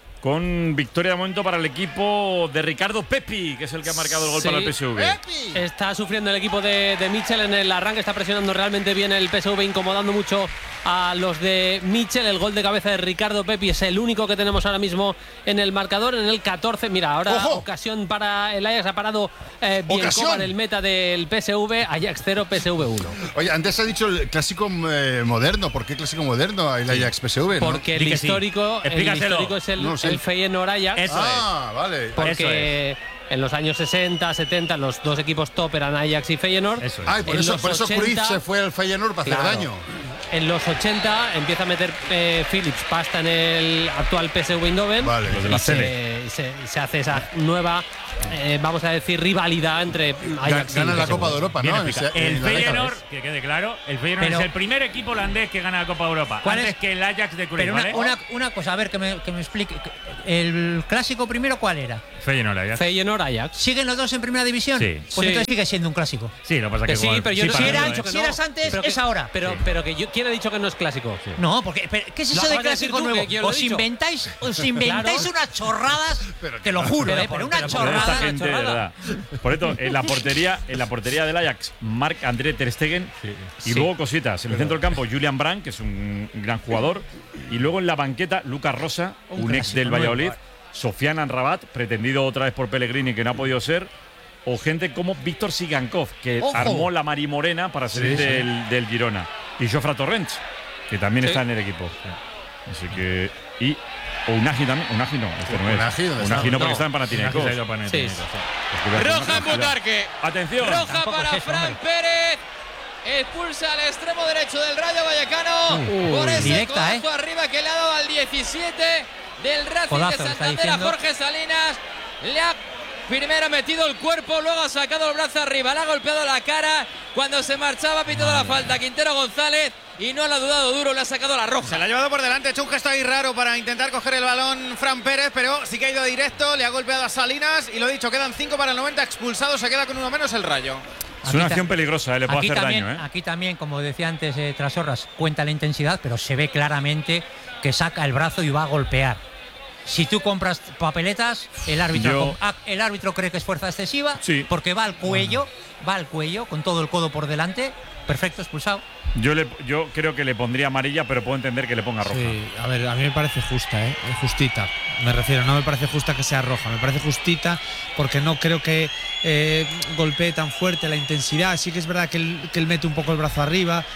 Con victoria de momento para el equipo de Ricardo Pepi, que es el que ha marcado el gol Sí. para el P S V. Está sufriendo el equipo de, de Mitchell en el arranque, está presionando realmente bien el P S V, incomodando mucho a los de Mitchell. El gol de cabeza de Ricardo Pepi es el único que tenemos ahora mismo en el marcador, en el catorce. Mira, ahora ¡Ojo! ocasión para el Ajax, ha parado eh, ¡Ocasión! Bienkova, el meta del P S V, Ajax cero, P S V uno. Oye, antes ha dicho el clásico eh, moderno. ¿Por qué clásico moderno el Ajax P S V? ¿no? Porque el histórico, el histórico es el, No sé. el Feyenoord Ajax. Eso ah, es. Vale. Porque Eso en los años sesenta, setenta los dos equipos top eran Ajax y Feyenoord. Eso es. Ay, por En eso, los por eso ochenta, Cruyff se fue al Feyenoord para hacer claro. daño. En los ochenta empieza a meter eh, Phillips pasta en el actual P S V Eindhoven. Vale, los de la y se, tele. se, se hace esa nueva, eh, vamos a decir, rivalidad entre Ajax y Gana la P S V. Copa de Europa, Bien ¿no? explicado. En- El en la década. Feyenoord, que quede claro, el Feyenoord Pero- es el primer equipo holandés que gana la Copa de Europa. ¿Cuál Antes es? que el Ajax de Cruyff, Pero una, ¿vale? una, una cosa, a ver, que me, que me explique. ¿El clásico primero cuál era? Feyenoord, Ajax. Feyenoord Ajax. ¿Siguen los dos en primera división? Sí. Pues Sí. entonces sigue siendo un clásico. Sí, lo que pasa Que es que sí, igual- pero yo sí, no para si mí era- no, ¿eh? si eras antes, Pero que- es ahora. Pero, Sí. pero que yo, ¿quién ha dicho que no es clásico? No, porque pero, ¿qué es Lo eso de acabas de decir clásico tú, nuevo? que yo lo he Os dicho. inventáis, os inventáis Claro. unas chorradas, te lo juro, pero eh, por- pero una pero por Pero esta chorrada. gente, de verdad. Por esto, en la portería, en la portería del Ajax, Marc-André Ter Stegen. Y Sí. luego cositas. En el centro del campo, Julian Brandt, que es un gran jugador. Y luego en la banqueta, Lucas Rosa, Un un, ex clásico del nuevo. Valladolid. Sofiane Amrabat, pretendido otra vez por Pellegrini, que no ha podido ser. O gente como Víctor Sigankov, que ¡Ojo! armó la Marimorena para salir Sí, sí. del, del Girona. Y Jofra Torrents, que también Sí. está en el equipo. Así que. Y. O Unagi también. Unagi no, este no es. Unagi, ¿dónde está? Unagi no, porque No. está en Panathinaikos. Se ha ido a Panathinaikos, Sí. sí. Roja en Butarque. Atención. Roja Tampoco para es eso, Fran hombre. Pérez. Expulsa al extremo derecho del Rayo Vallecano. Uh, por ese directa, codazo arriba que le ha dado al diecisiete del Racing Codazo, de le está Santander a diciendo. Jorge Salinas. Le ha primero metido el cuerpo, luego ha sacado el brazo arriba, le ha golpeado la cara. Cuando se marchaba ha pitado la falta Quintero González y no lo ha dudado duro, le ha sacado la roja. Se la ha llevado por delante, ha hecho un gesto ahí raro para intentar coger el balón Fran Pérez, pero sí que ha ido directo, le ha golpeado a Salinas y lo dicho, quedan cinco para el noventa, expulsado, se queda con uno menos el Rayo. Es una Aquí acción ta- peligrosa, eh, le puede Aquí hacer también, daño. ¿eh? aquí también, como decía antes eh, Trasorras, cuenta la intensidad, pero se ve claramente que saca el brazo y va a golpear. Si tú compras papeletas, el árbitro, Yo- ah, el árbitro cree que es fuerza excesiva, Sí. porque va al cuello, va al cuello con todo el codo por delante, perfecto, expulsado. Yo, le, yo creo que le pondría amarilla, pero puedo entender que le ponga roja. Sí, a ver, a mí me parece justa, ¿eh? Justita. Me refiero, no me parece justa que sea roja, me parece justita porque no creo que eh, golpee tan fuerte la intensidad. Sí que es verdad que él, que él mete un poco el brazo arriba.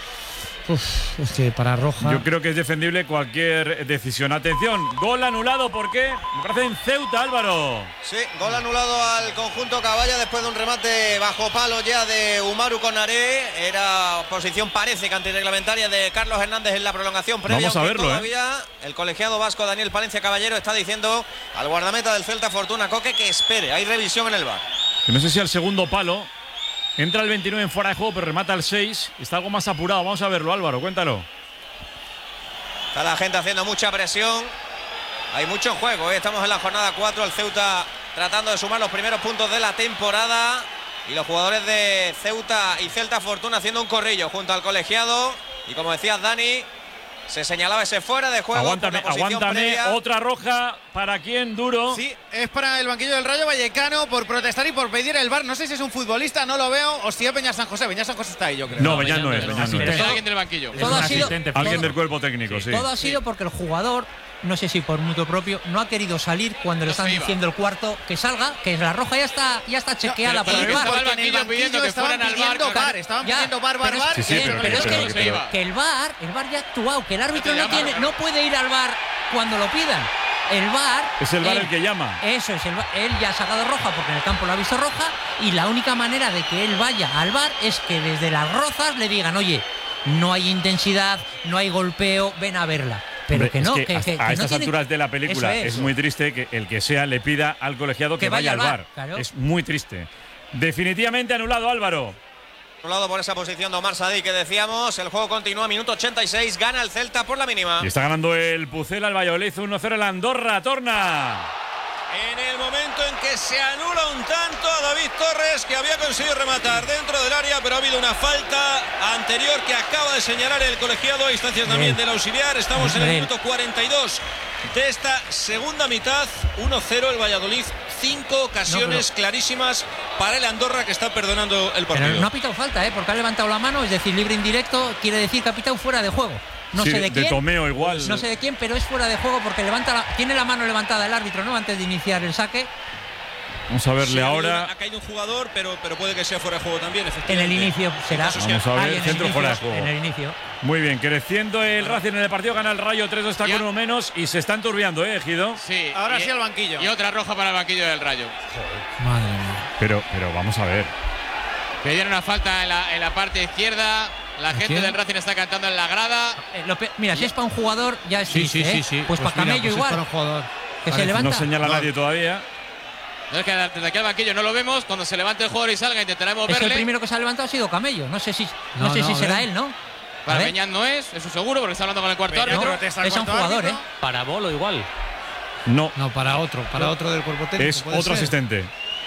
Uf, es que para roja. Yo creo que es defendible cualquier decisión. Atención, gol anulado, ¿por qué? Me parece en Ceuta, Álvaro. Sí, gol anulado al conjunto Caballa después de un remate bajo palo ya de Umaru Konaré. Era posición, parece que antirreglamentaria de Carlos Hernández en la prolongación previa. Vamos a aunque verlo, ¿eh? todavía el colegiado vasco Daniel Palencia Caballero está diciendo al guardameta del Celta Fortuna Coque que espere. Hay revisión en el V A R. Que no sé si al segundo palo. Entra el veintinueve en fuera de juego, pero remata el seis. Está algo más apurado. Vamos a verlo, Álvaro, cuéntalo. Está la gente haciendo mucha presión. Hay mucho en juego, ¿eh? Estamos en la jornada cuatro. El Ceuta tratando de sumar los primeros puntos de la temporada. Y los jugadores de Ceuta y Celta Fortuna haciendo un corrillo junto al colegiado. Y como decías, Dani, se señalaba ese fuera de juego. Aguántame, por la posición aguántame. previa. Otra roja. ¿Para quién, Duro? Sí, es para el banquillo del Rayo Vallecano por protestar y por pedir el V A R. No sé si es un futbolista, no lo veo, o si es Beñat San José. Beñat San José está ahí, yo creo. No, Beñat no es. Beñat no es. Es alguien del banquillo. Todo ha sido, Alguien todo- del cuerpo técnico, sí. todo ha sido porque el jugador, no sé si por mutuo propio, no ha querido salir cuando le No están se iba. diciendo el cuarto que salga, que la roja ya está, ya está chequeada pero por el que V A R. estaba el Porque en el banquillo pidiendo banquillo que estaban fueran al pidiendo V A R, V A R, estaban Ya, pidiendo V A R, V A R, pero V A es- R. Sí, sí, pero- pero es pero- que, pero- que el V A R, el V A R ya ha actuado, que el árbitro Te no llama. tiene, no puede ir al V A R cuando lo pidan. El V A R Es el V A R él- el que llama. Eso es, el V A R, él ya ha sacado roja porque en el campo lo ha visto roja y la única manera de que él vaya al V A R es que desde las rozas le digan, oye, no hay intensidad, no hay golpeo, ven a verla. Pero Hombre, que es no, que que, a, que- a que no estas tiene- alturas de la película Eso es. es. muy triste que el que sea le pida al colegiado que, Que vaya vaya al al V A V A R. R, claro. Es muy triste. Definitivamente anulado, Álvaro. lado por esa posición de Omar Sadik que decíamos. El juego continúa, minuto ochenta y seis, gana el Celta por la mínima. Y está ganando el Pucela, el Valladolid uno cero el Andorra, Torna. En el momento en que se anula un tanto a David Torres, que había conseguido rematar dentro del área, pero ha habido una falta anterior que acaba de señalar el colegiado a instancias también del auxiliar. Estamos en el minuto cuarenta y dos de esta segunda mitad. uno cero el Valladolid. Cinco ocasiones no, clarísimas para el Andorra, que está perdonando el partido. Pero no ha pitado falta, ¿eh? Porque ha levantado la mano, es decir, libre indirecto, quiere decir que ha pitado fuera de juego. No sí, sé de quién. De Tomeo igual. No sé de quién, pero es fuera de juego porque levanta la, tiene la mano levantada el árbitro, ¿no? Antes de iniciar el saque. Vamos a verle sí, ahora. Ha caído un jugador, pero, pero puede que sea fuera de juego también, efectivamente. En el inicio será. Vamos a ver, ah, centro inicio, fuera de juego. En el inicio. Muy bien, creciendo el Racing en el partido, gana el Rayo tres dos, está con uno menos y se está enturbiando, ¿eh, Ejido? Sí. Ahora y, sí al banquillo. Y otra roja para el banquillo del Rayo. Joder. Madre mía. Pero, pero vamos a ver. Pedían una falta en la, en la parte izquierda. La gente ¿Quién? del Racing está cantando en la grada. Eh, lo pe- mira, si es para un jugador, ya es Sí, triste, sí, ¿eh? sí, sí. Pues, Pues para mira, Camello pues es igual. para un jugador. Que se Parece. levanta. No señala Claro. nadie todavía. No, es que desde aquí al banquillo no lo vemos. Cuando se levante el jugador y salga, intentaremos Es que verle. el primero que se ha levantado ha sido Camello. No sé si, no No, sé no, si a será ver. él, ¿no? Para A ver. Beñat no es, eso seguro, porque está hablando con el cuarto No, árbitro. es un jugador, ¿eh? Para Bolo igual. No. No, para otro, para otro del cuerpo técnico. Es puede otro ser. asistente.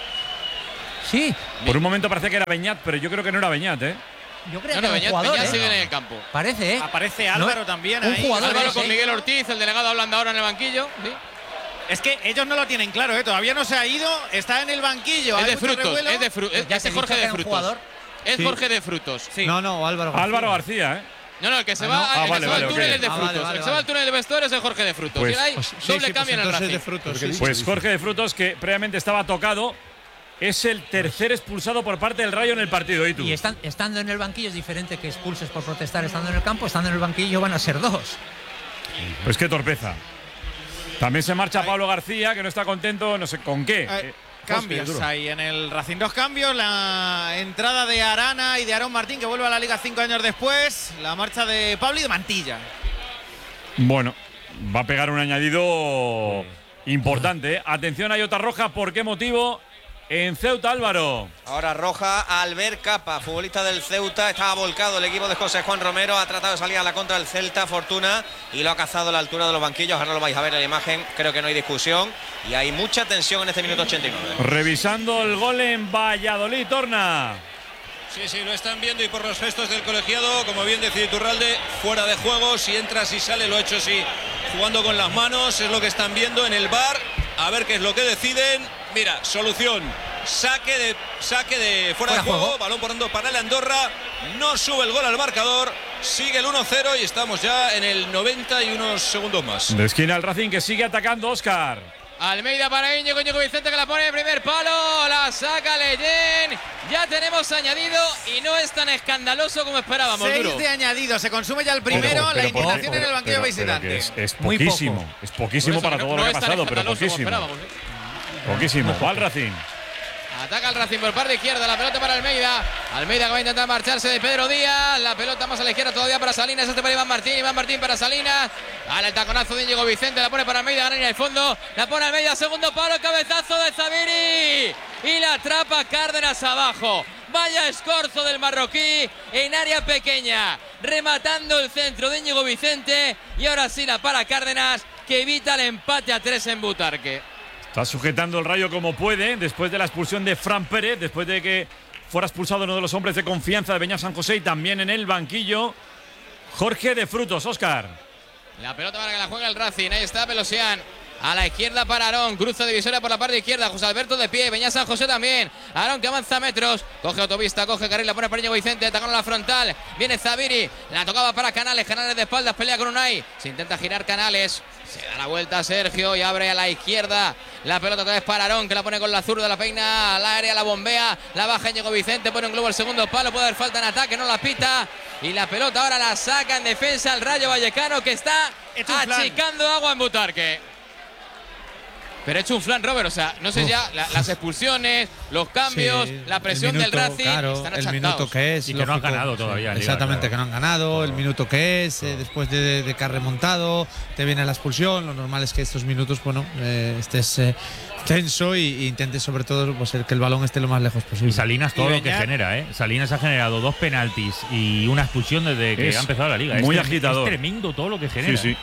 Sí. Por un momento parecía que era Beñat, pero yo creo que no era Beñat, ¿eh? Yo creo No, que no, es un Beñat, jugador, Beñat ¿eh? sigue en el campo. Parece, ¿eh? Aparece No, Álvaro también un ahí. jugador Álvaro es, con ¿eh? Miguel Ortiz, el delegado hablando ahora en el banquillo. ¿sí? Es que ellos no lo tienen claro, ¿eh? Todavía no se ha ido, está en el banquillo. Es hay de mucho frutos, revuelo. es de frutos. Ya Es te he Jorge dicho que de era un frutos. jugador. Es Sí. Jorge de frutos. Sí. No, no, Álvaro García. Álvaro García, ¿eh? No, no, el que se Ah, va, no. el Ah, que vale, se va al vale, túnel ok. es de Ah, frutos. vale, vale, el que se va al túnel de vestuarios es Jorge de frutos. Pues- y hay Pues sí, doble sí, cambio pues en el entonces Racing. de frutos. Porque sí. Pues Jorge de Frutos, que previamente estaba tocado, es el tercer expulsado por parte del Rayo en el partido. ¿Y tú? Y están, estando en el banquillo es diferente que expulses por protestar estando en el campo. Estando en el banquillo van a ser dos. Pues qué torpeza. También se marcha Pablo García, que no está contento, no sé con qué. Hay Eh, cambios duro. ahí en el Racing. Dos cambios, la entrada de Arana y de Aarón Martín, que vuelve a la Liga cinco años después, la marcha de Pablo y de Mantilla. Bueno, va a pegar un añadido importante. ¿eh? Atención, hay otra roja. ¿Por qué motivo? En Ceuta, Álvaro. Ahora roja, Albert Capa, futbolista del Ceuta. Estaba volcado el equipo de José Juan Romero. Ha tratado de salir a la contra del Celta, Fortuna, y lo ha cazado a la altura de los banquillos. Ahora lo vais a ver en la imagen. Creo que no hay discusión. Y hay mucha tensión en este minuto ochenta y nueve. Revisando el gol en Valladolid, Torna. Sí, sí, lo están viendo y por los gestos del colegiado, como bien decía Iturralde, fuera de juego. Si entra, si sale, lo ha hecho así, jugando con las manos. Es lo que están viendo en el V A R. A ver qué es lo que deciden. Mira, solución. Saque de, saque de fuera, Fuera de juego. juego. Balón por ando para el Andorra. No sube el gol al marcador. Sigue el uno cero y estamos ya en el noventa y unos segundos más. De esquina el Racing, que sigue atacando, Óscar. Almeida para Íñigo, Íñigo Vicente que la pone en primer palo, la saca Leyen. Ya tenemos añadido y no es tan escandaloso como esperábamos. Seis Duro. de añadido, se consume ya el primero, Pero- la pero por- indicación pero- en el banquillo pero- pero visitante. que es, es Muy poquísimo. poco. Es poquísimo Por eso para no- todo no lo que es ha tan pasado, pero escandaloso como poquísimo. esperábamos, ¿eh? Poquísimo. Va el Racing. Ataca el Racing por parte izquierda, la pelota para Almeida. Almeida que va a intentar marcharse de Pedro Díaz. La pelota más a la izquierda todavía para Salinas. Este para Iván Martín. Iván Martín para Salinas. Al el taconazo de Íñigo Vicente. La pone para Almeida. Gana en el fondo. La pone Almeida. Segundo palo. Cabezazo de Zaviri. Y la atrapa Cárdenas abajo. Vaya escorzo del marroquí en área pequeña. Rematando el centro de Íñigo Vicente. Y ahora sí la para Cárdenas, que evita el empate a tres en Butarque. Está sujetando el Rayo como puede, después de la expulsión de Fran Pérez, después de que fuera expulsado uno de los hombres de confianza de Beñat San José, y también en el banquillo Jorge de Frutos. Óscar. La pelota para que la juegue el Racing. Ahí está Pelosian. A la izquierda para Aarón. Cruza divisoria por la parte izquierda. José Alberto de pie. Beñat San José también. Aarón que avanza metros. Coge autopista. Coge carril. La pone para Íñigo Vicente. Atacando la frontal. Viene Zaviri. La tocaba para Canales. Canales de espaldas. Pelea con Unai. Se intenta girar Canales. Se da la vuelta a Sergio y abre a la izquierda. La pelota otra vez para Aarón, que la pone con la zurda, la peina al área, la bombea. La baja Íñigo Vicente. Pone un globo al segundo palo. Puede haber falta en ataque. No la pita. Y la pelota ahora la saca en defensa el Rayo Vallecano, que está Es un plan. achicando agua en Butarque. Pero ha hecho un flan, Robert, o sea, no sé Uf. ya, la, las expulsiones, los cambios, Sí, la presión el minuto, del Racing, claro, están el achantados. minuto que es. Y que no han lógico, ganado todavía, sí, Liga, exactamente, claro. que no han ganado, el minuto que es, eh, después de, de que has remontado, te viene la expulsión. Lo normal es que estos minutos, bueno, eh, estés eh, tenso y, y intentes sobre todo pues, el que el balón esté lo más lejos posible. Y Salinas todo Y lo que Beñat- genera, ¿eh? Salinas ha generado dos penaltis y una expulsión desde que Es ha empezado la liga. muy es, trem- agitador. Es tremendo todo lo que genera. Sí, sí.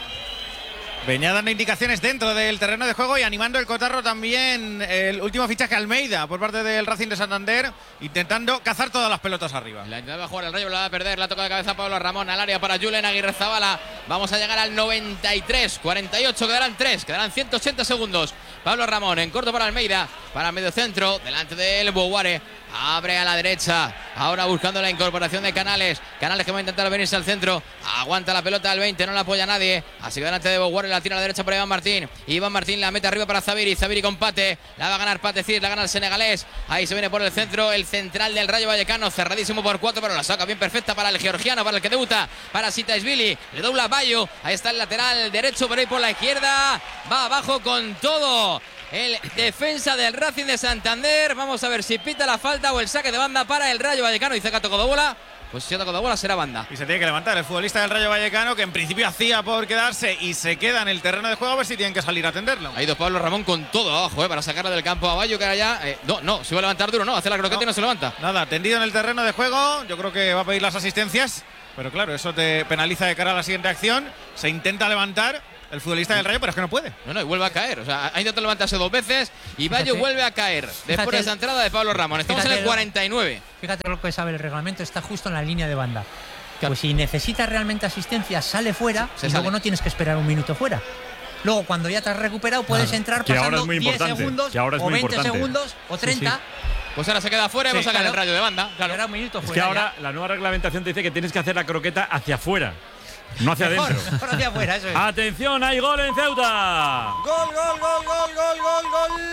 Venía dando indicaciones dentro del terreno de juego y animando el cotarro también el último fichaje Almeida por parte del Racing de Santander, intentando cazar todas las pelotas arriba. La intentaba jugar el Rayo, la va a perder, la toca de cabeza Pablo Ramón al área para Julen Aguirre Zabala. Vamos a llegar al noventa y tres, cuarenta y ocho, quedarán tres, quedarán ciento ochenta segundos. Pablo Ramón en corto para Almeida, para el medio centro, delante del Boguare. Abre a la derecha, ahora buscando la incorporación de Canales. Canales que va a intentar venirse al centro. Aguanta la pelota al veinte, no la apoya nadie. Así que delante de Boguare, la tira a la derecha para Iván Martín. Iván Martín la mete arriba para Zaviri. Zaviri con Pate, la va a ganar Pate Cid, la gana el senegalés. Ahí se viene por el centro el central del Rayo Vallecano, cerradísimo por cuatro, pero la saca bien perfecta para el georgiano, para el que debuta, para Sitaisvili. Le dobla Bayo, ahí está el lateral derecho, por ahí por la izquierda. Va abajo con todo el defensa del Racing de Santander. Vamos a ver si pita la falta o el saque de banda para el Rayo Vallecano. Dice que ha tocado bola. Pues si ha tocado bola será banda. Y se tiene que levantar el futbolista del Rayo Vallecano, que en principio hacía por quedarse y se queda en el terreno de juego, a ver si tienen que salir a atenderlo. Ha ido Pablo Ramón con todo abajo, eh, para sacarlo del campo a Bayo, que era ya. Eh, no, no, se va a levantar duro, no, hace la croqueta y no se levanta. Nada, tendido en el terreno de juego, yo creo que va a pedir las asistencias, pero claro, eso te penaliza de cara a la siguiente acción. Se intenta levantar el futbolista del Rayo, pero es que no puede. No, no, y vuelve a caer. O sea, ha intentado levantarse dos veces y Bayo Fíjate. vuelve a caer después Fíjate. de esa entrada de Pablo Ramón. Estamos Fíjate en el lo- cuarenta y nueve. Fíjate lo que sabe el reglamento, está justo en la línea de banda. Pues si necesitas realmente asistencia, sale fuera Se y sale. luego no tienes que esperar un minuto fuera. Luego, cuando ya te has recuperado, puedes Claro. entrar Que ahora pasando es muy diez importante, segundos que ahora es o muy veinte importante. segundos o treinta. Pues ahora se queda fuera y Sí, va a sacar claro. el Rayo de banda. Claro. Ahora un minuto Es fuera. que ahora la nueva reglamentación te dice que tienes que hacer la croqueta hacia afuera, no hacia Mejor, adentro. mejor hacia afuera, eso es. Atención, hay gol en Ceuta. Gol, gol, gol, gol, gol, gol, gol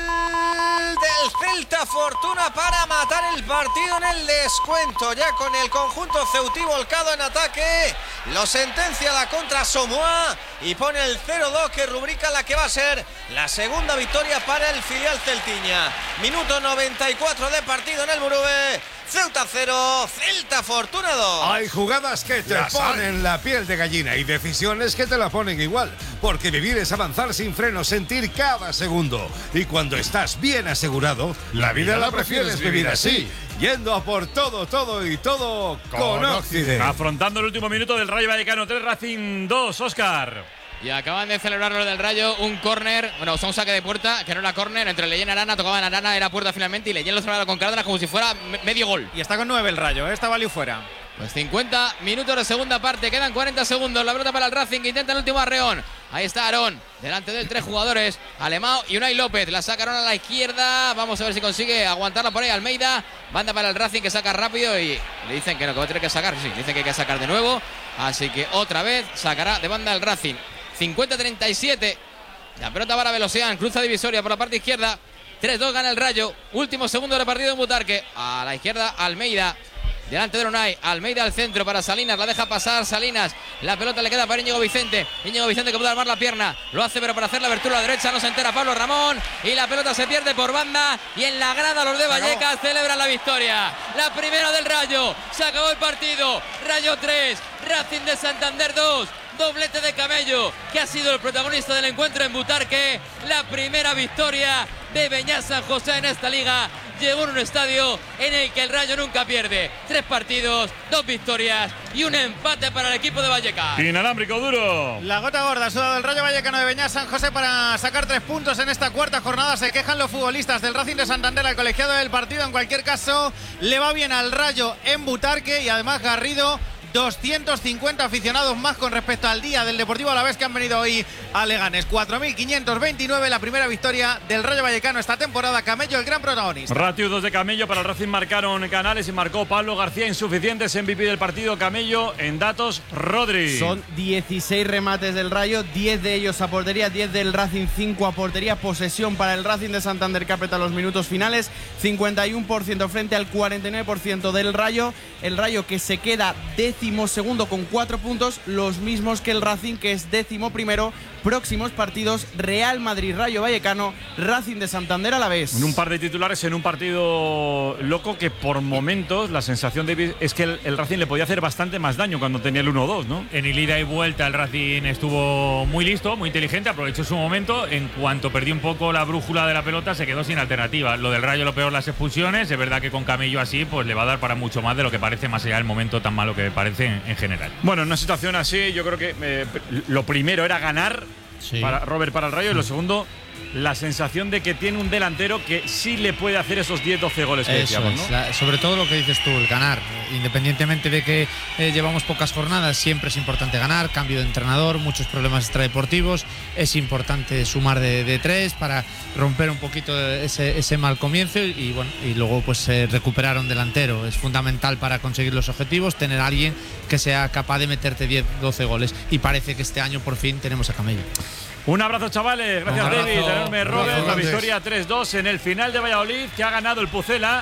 del Celta. Fortuna para matar el partido en el descuento. Ya con el conjunto ceutí volcado en ataque. Lo sentencia la contra Somoa y pone el cero dos que rubrica la que va a ser la segunda victoria para el filial celtiña. Minuto noventa y cuatro de partido en el Murube. Ceuta cero, Celta Fortuna dos. Hay jugadas que te Las ponen la piel de gallina y decisiones que te la ponen igual. Porque vivir es avanzar sin freno, sentir cada segundo. Y cuando estás bien asegurado, la vida la prefieres vivir así. Yendo a por todo, todo y todo con Occident. Afrontando el último minuto del Rayo Vallecano, tres Racing dos, Óscar. Y acaban de celebrar los del Rayo un córner, bueno, son un saque de puerta, que no era córner, entre Leyen y Arana, tocaban Arana, era puerta finalmente y Leyen lo celebraba con Cárdenas como si fuera me- medio gol. Y está con nueve el Rayo, ¿eh? Está Valiu fuera. Pues cincuenta minutos de segunda parte, quedan cuarenta segundos, la pelota para el Racing que intenta el último arreón. Ahí está Aarón, delante de él tres jugadores, Alemão y Unai López, la sacaron a la izquierda, vamos a ver si consigue aguantarla por ahí Almeida, banda para el Racing que saca rápido y le dicen que no, que va a tener que sacar, sí, le dicen que hay que sacar de nuevo, así que otra vez sacará de banda el Racing. cincuenta treinta y siete, la pelota para Velocian, cruza divisoria por la parte izquierda, tres dos gana el Rayo, último segundo de partido en Butarque, a la izquierda Almeida. Delante de Unai, Almeida al centro para Salinas, la deja pasar Salinas, la pelota le queda para Íñigo Vicente, Íñigo Vicente que puede armar la pierna, lo hace pero para hacer la abertura a la derecha no se entera Pablo Ramón y la pelota se pierde por banda y en la grada los de Vallecas celebran la victoria, la primera del Rayo, se acabó el partido, Rayo tres, Racing de Santander dos, doblete de Camello, que ha sido el protagonista del encuentro en Butarque, la primera victoria de Beñat San José en esta liga. Llegó en un estadio en el que el Rayo nunca pierde. Tres partidos, dos victorias y un empate para el equipo de Vallecas. Inalámbrico duro. La gota gorda ha sudado el Rayo Vallecano de Beñat San José para sacar tres puntos en esta cuarta jornada. Se quejan los futbolistas del Racing de Santander, al colegiado del partido. En cualquier caso, le va bien al Rayo en Butarque y además Garrido. doscientos cincuenta aficionados más con respecto al día del Deportivo Alavés que han venido hoy a Leganés. cuatro mil quinientos veintinueve, la primera victoria del Rayo Vallecano esta temporada. Camello, el gran protagonista. Ratio dos de Camello, para el Racing marcaron Canales y marcó Pablo García, insuficientes. M V P del partido Camello, en datos Rodri. Son dieciséis remates del Rayo, diez de ellos a portería, diez del Racing, cinco a portería. Posesión para el Racing de Santander que aprieta los minutos finales, cincuenta y uno por ciento frente al cuarenta y nueve por ciento del Rayo. El Rayo que se queda décimo segundo con cuatro puntos, los mismos que el Racing, que es décimo primero, próximos partidos: Real Madrid, Rayo Vallecano, Racing de Santander a la vez. En un par de titulares en un partido loco que por momentos la sensación de es que el, el Racing le podía hacer bastante más daño cuando tenía el uno dos, ¿no? En el ida y vuelta el Racing estuvo muy listo, muy inteligente, aprovechó su momento. En cuanto perdió un poco la brújula de la pelota se quedó sin alternativa. Lo del Rayo, lo peor, las expulsiones. Es verdad que con Camello así pues le va a dar para mucho más de lo que parece, más allá del momento tan malo que parece en, en general. Bueno, en una situación así yo creo que eh, lo primero era ganar, sí, para Robert, para el Rayo, y lo segundo, la sensación de que tiene un delantero que sí le puede hacer esos diez doce goles que Eso decíamos, es, ¿no? la, sobre todo lo que dices tú, el ganar. Independientemente de que eh, llevamos pocas jornadas, siempre es importante ganar. Cambio de entrenador, muchos problemas extradeportivos. Es importante sumar de, de tres para romper un poquito ese, ese mal comienzo y, y bueno, y luego pues eh, recuperar un delantero. Es fundamental para conseguir los objetivos tener a alguien que sea capaz de meterte diez doce goles, y parece que este año por fin tenemos a Camello. Un abrazo, chavales. Gracias, Un abrazo. David. Enorme, Robert. Abrazo, La Andrés. victoria tres dos en el final de Valladolid, que ha ganado el Pucela.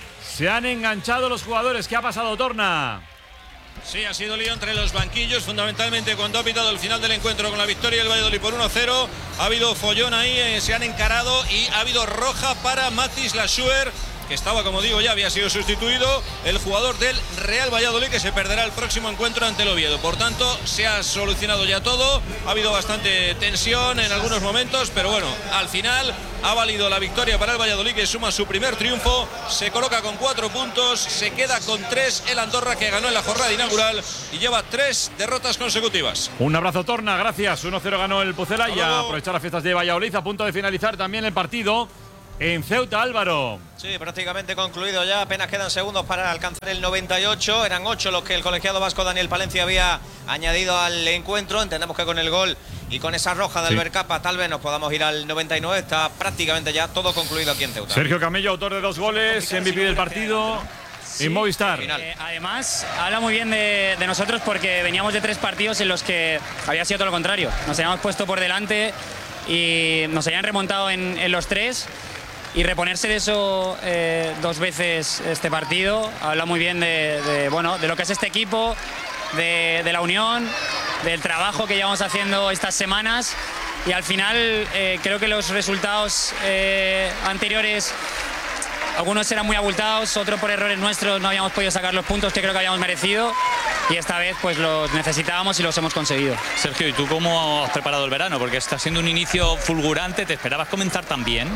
Se han enganchado los jugadores. ¿Qué ha pasado, Torna? Sí, ha sido lío entre los banquillos, fundamentalmente cuando ha pitado el final del encuentro con la victoria del Valladolid por uno cero. Ha habido follón ahí, eh, se han encarado y ha habido roja para Matis Lassuer, que estaba, como digo, ya había sido sustituido, el jugador del Real Valladolid, que se perderá el próximo encuentro ante el Oviedo. Por tanto, se ha solucionado ya todo. Ha habido bastante tensión en algunos momentos, pero bueno, al final ha valido la victoria para el Valladolid, que suma su primer triunfo. Se coloca con cuatro puntos, se queda con tres el Andorra, que ganó en la jornada inaugural y lleva tres derrotas consecutivas. Un abrazo, Torna. Gracias. uno cero ganó el Pucela y a aprovechar las fiestas de Valladolid. A punto de finalizar también el partido en Ceuta, Álvaro. Sí, prácticamente concluido ya. Apenas quedan segundos para alcanzar el noventa y ocho. Eran ocho los que el colegiado vasco Daniel Palencia había añadido al encuentro. Entendemos que con el gol y con esa roja de Sí. Albert Capa tal vez nos podamos ir al noventa y nueve. Está prácticamente ya todo concluido aquí en Ceuta. Sergio Camello, autor de dos goles, M V P del partido. En Movistar. Eh, además, habla muy bien de, de nosotros porque veníamos de tres partidos en los que había sido todo lo contrario. Nos habíamos puesto por delante y nos habían remontado en, en los tres. Y reponerse de eso eh, dos veces este partido habla muy bien de, de, bueno, de lo que es este equipo, de, de la unión, del trabajo que llevamos haciendo estas semanas. Y al final eh, creo que los resultados eh, anteriores, algunos eran muy abultados, otros por errores nuestros no habíamos podido sacar los puntos que creo que habíamos merecido, y esta vez pues los necesitábamos y los hemos conseguido. Sergio, ¿y tú cómo has preparado el verano? Porque está siendo un inicio fulgurante. ¿Te esperabas comenzar tan bien?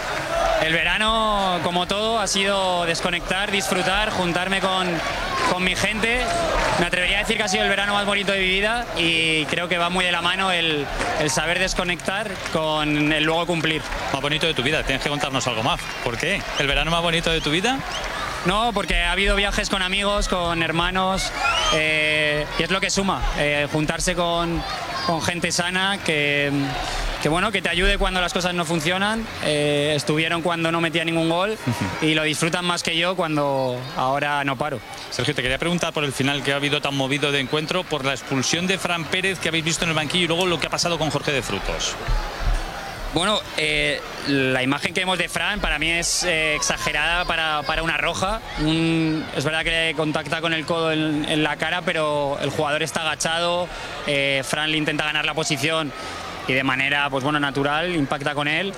El verano, como todo, ha sido desconectar, disfrutar, juntarme con, con mi gente. Me atrevería a decir que ha sido el verano más bonito de mi vida y creo que va muy de la mano el, el saber desconectar con el luego cumplir. Más bonito de tu vida, tienes que contarnos algo más. ¿Por qué? ¿El verano más bonito de tu vida? No, porque ha habido viajes con amigos, con hermanos, eh, y es lo que suma, eh, juntarse con, con gente sana que... que bueno, que te ayude cuando las cosas no funcionan. Eh, estuvieron cuando no metía ningún gol y lo disfrutan más que yo cuando ahora no paro. Sergio, te quería preguntar por el final que ha habido tan movido de encuentro, por la expulsión de Fran Pérez que habéis visto en el banquillo y luego lo que ha pasado con Jorge de Frutos. Bueno, eh, la imagen que vemos de Fran para mí es eh, exagerada para, para una roja. Un, es verdad que le contacta con el codo en, en la cara, pero el jugador está agachado, eh, Fran le intenta ganar la posición y de manera pues bueno, natural impacta con él.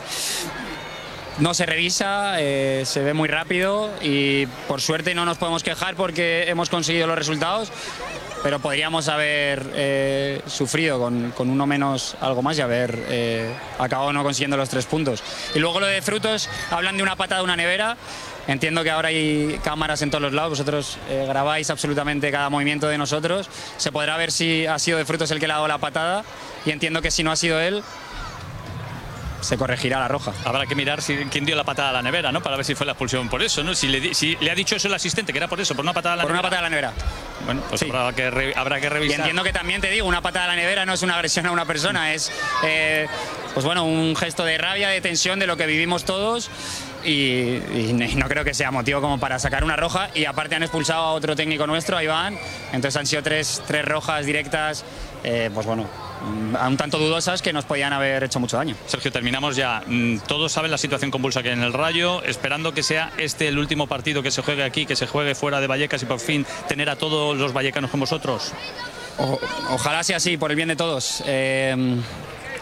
No se revisa, eh, se ve muy rápido y por suerte no nos podemos quejar porque hemos conseguido los resultados, pero podríamos haber eh, sufrido con, con uno menos algo más y haber eh, acabado no consiguiendo los tres puntos. Y luego lo de Frutos, hablan de una patada de una nevera. Entiendo que ahora hay cámaras en todos los lados, vosotros eh, grabáis absolutamente cada movimiento de nosotros. Se podrá ver si ha sido de Frutos el que le ha dado la patada y entiendo que si no ha sido él, se corregirá la roja. Habrá que mirar si, quién dio la patada a la nevera, ¿no? Para ver si fue la expulsión por eso, ¿no? Si le, si le ha dicho eso el asistente, que era por eso, por una patada a la por nevera. Por una patada a la nevera. Bueno, pues sí. habrá, que re, habrá que revisar. Y entiendo que también te digo, una patada a la nevera no es una agresión a una persona, es eh, pues bueno, un gesto de rabia, de tensión, de lo que vivimos todos. Y, y no creo que sea motivo como para sacar una roja. Y aparte han expulsado a otro técnico nuestro, a Iván. Entonces han sido tres, tres rojas directas, eh, pues bueno, un tanto dudosas que nos podían haber hecho mucho daño. Sergio, terminamos ya. Todos saben la situación convulsa que hay en el Rayo, esperando que sea este el último partido que se juegue aquí, que se juegue fuera de Vallecas y por fin tener a todos los vallecanos con vosotros. O, ojalá sea así, por el bien de todos. Eh,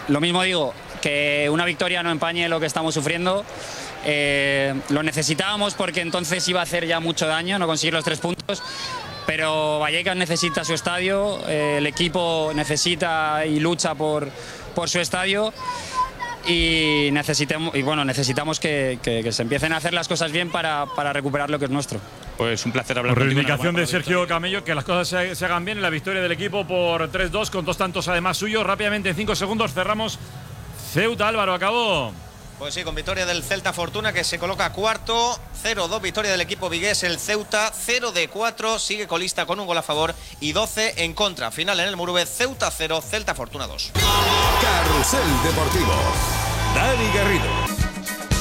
lo mismo digo, que una victoria no empañe lo que estamos sufriendo. Eh, lo necesitábamos porque entonces iba a hacer ya mucho daño no conseguir los tres puntos. Pero Vallecas necesita su estadio, eh, el equipo necesita y lucha por, por su estadio. Y, necesitemos, y bueno, necesitamos que, que, que se empiecen a hacer las cosas bien para, para recuperar lo que es nuestro. Pues un placer hablar Por contigo. reivindicación de Sergio Camello, que las cosas se, se hagan bien en la victoria del equipo por tres dos, con dos tantos además suyos. Rápidamente, en cinco segundos, cerramos Ceuta. Álvaro, acabó. Pues sí, con victoria del Celta Fortuna, que se coloca cuarto. cero dos, victoria del equipo vigués, el Ceuta. cero de cuatro, sigue colista con un gol a favor y doce en contra. Final en el Murube, Ceuta cero, Celta Fortuna dos. Carrusel Deportivo. Dani Garrido.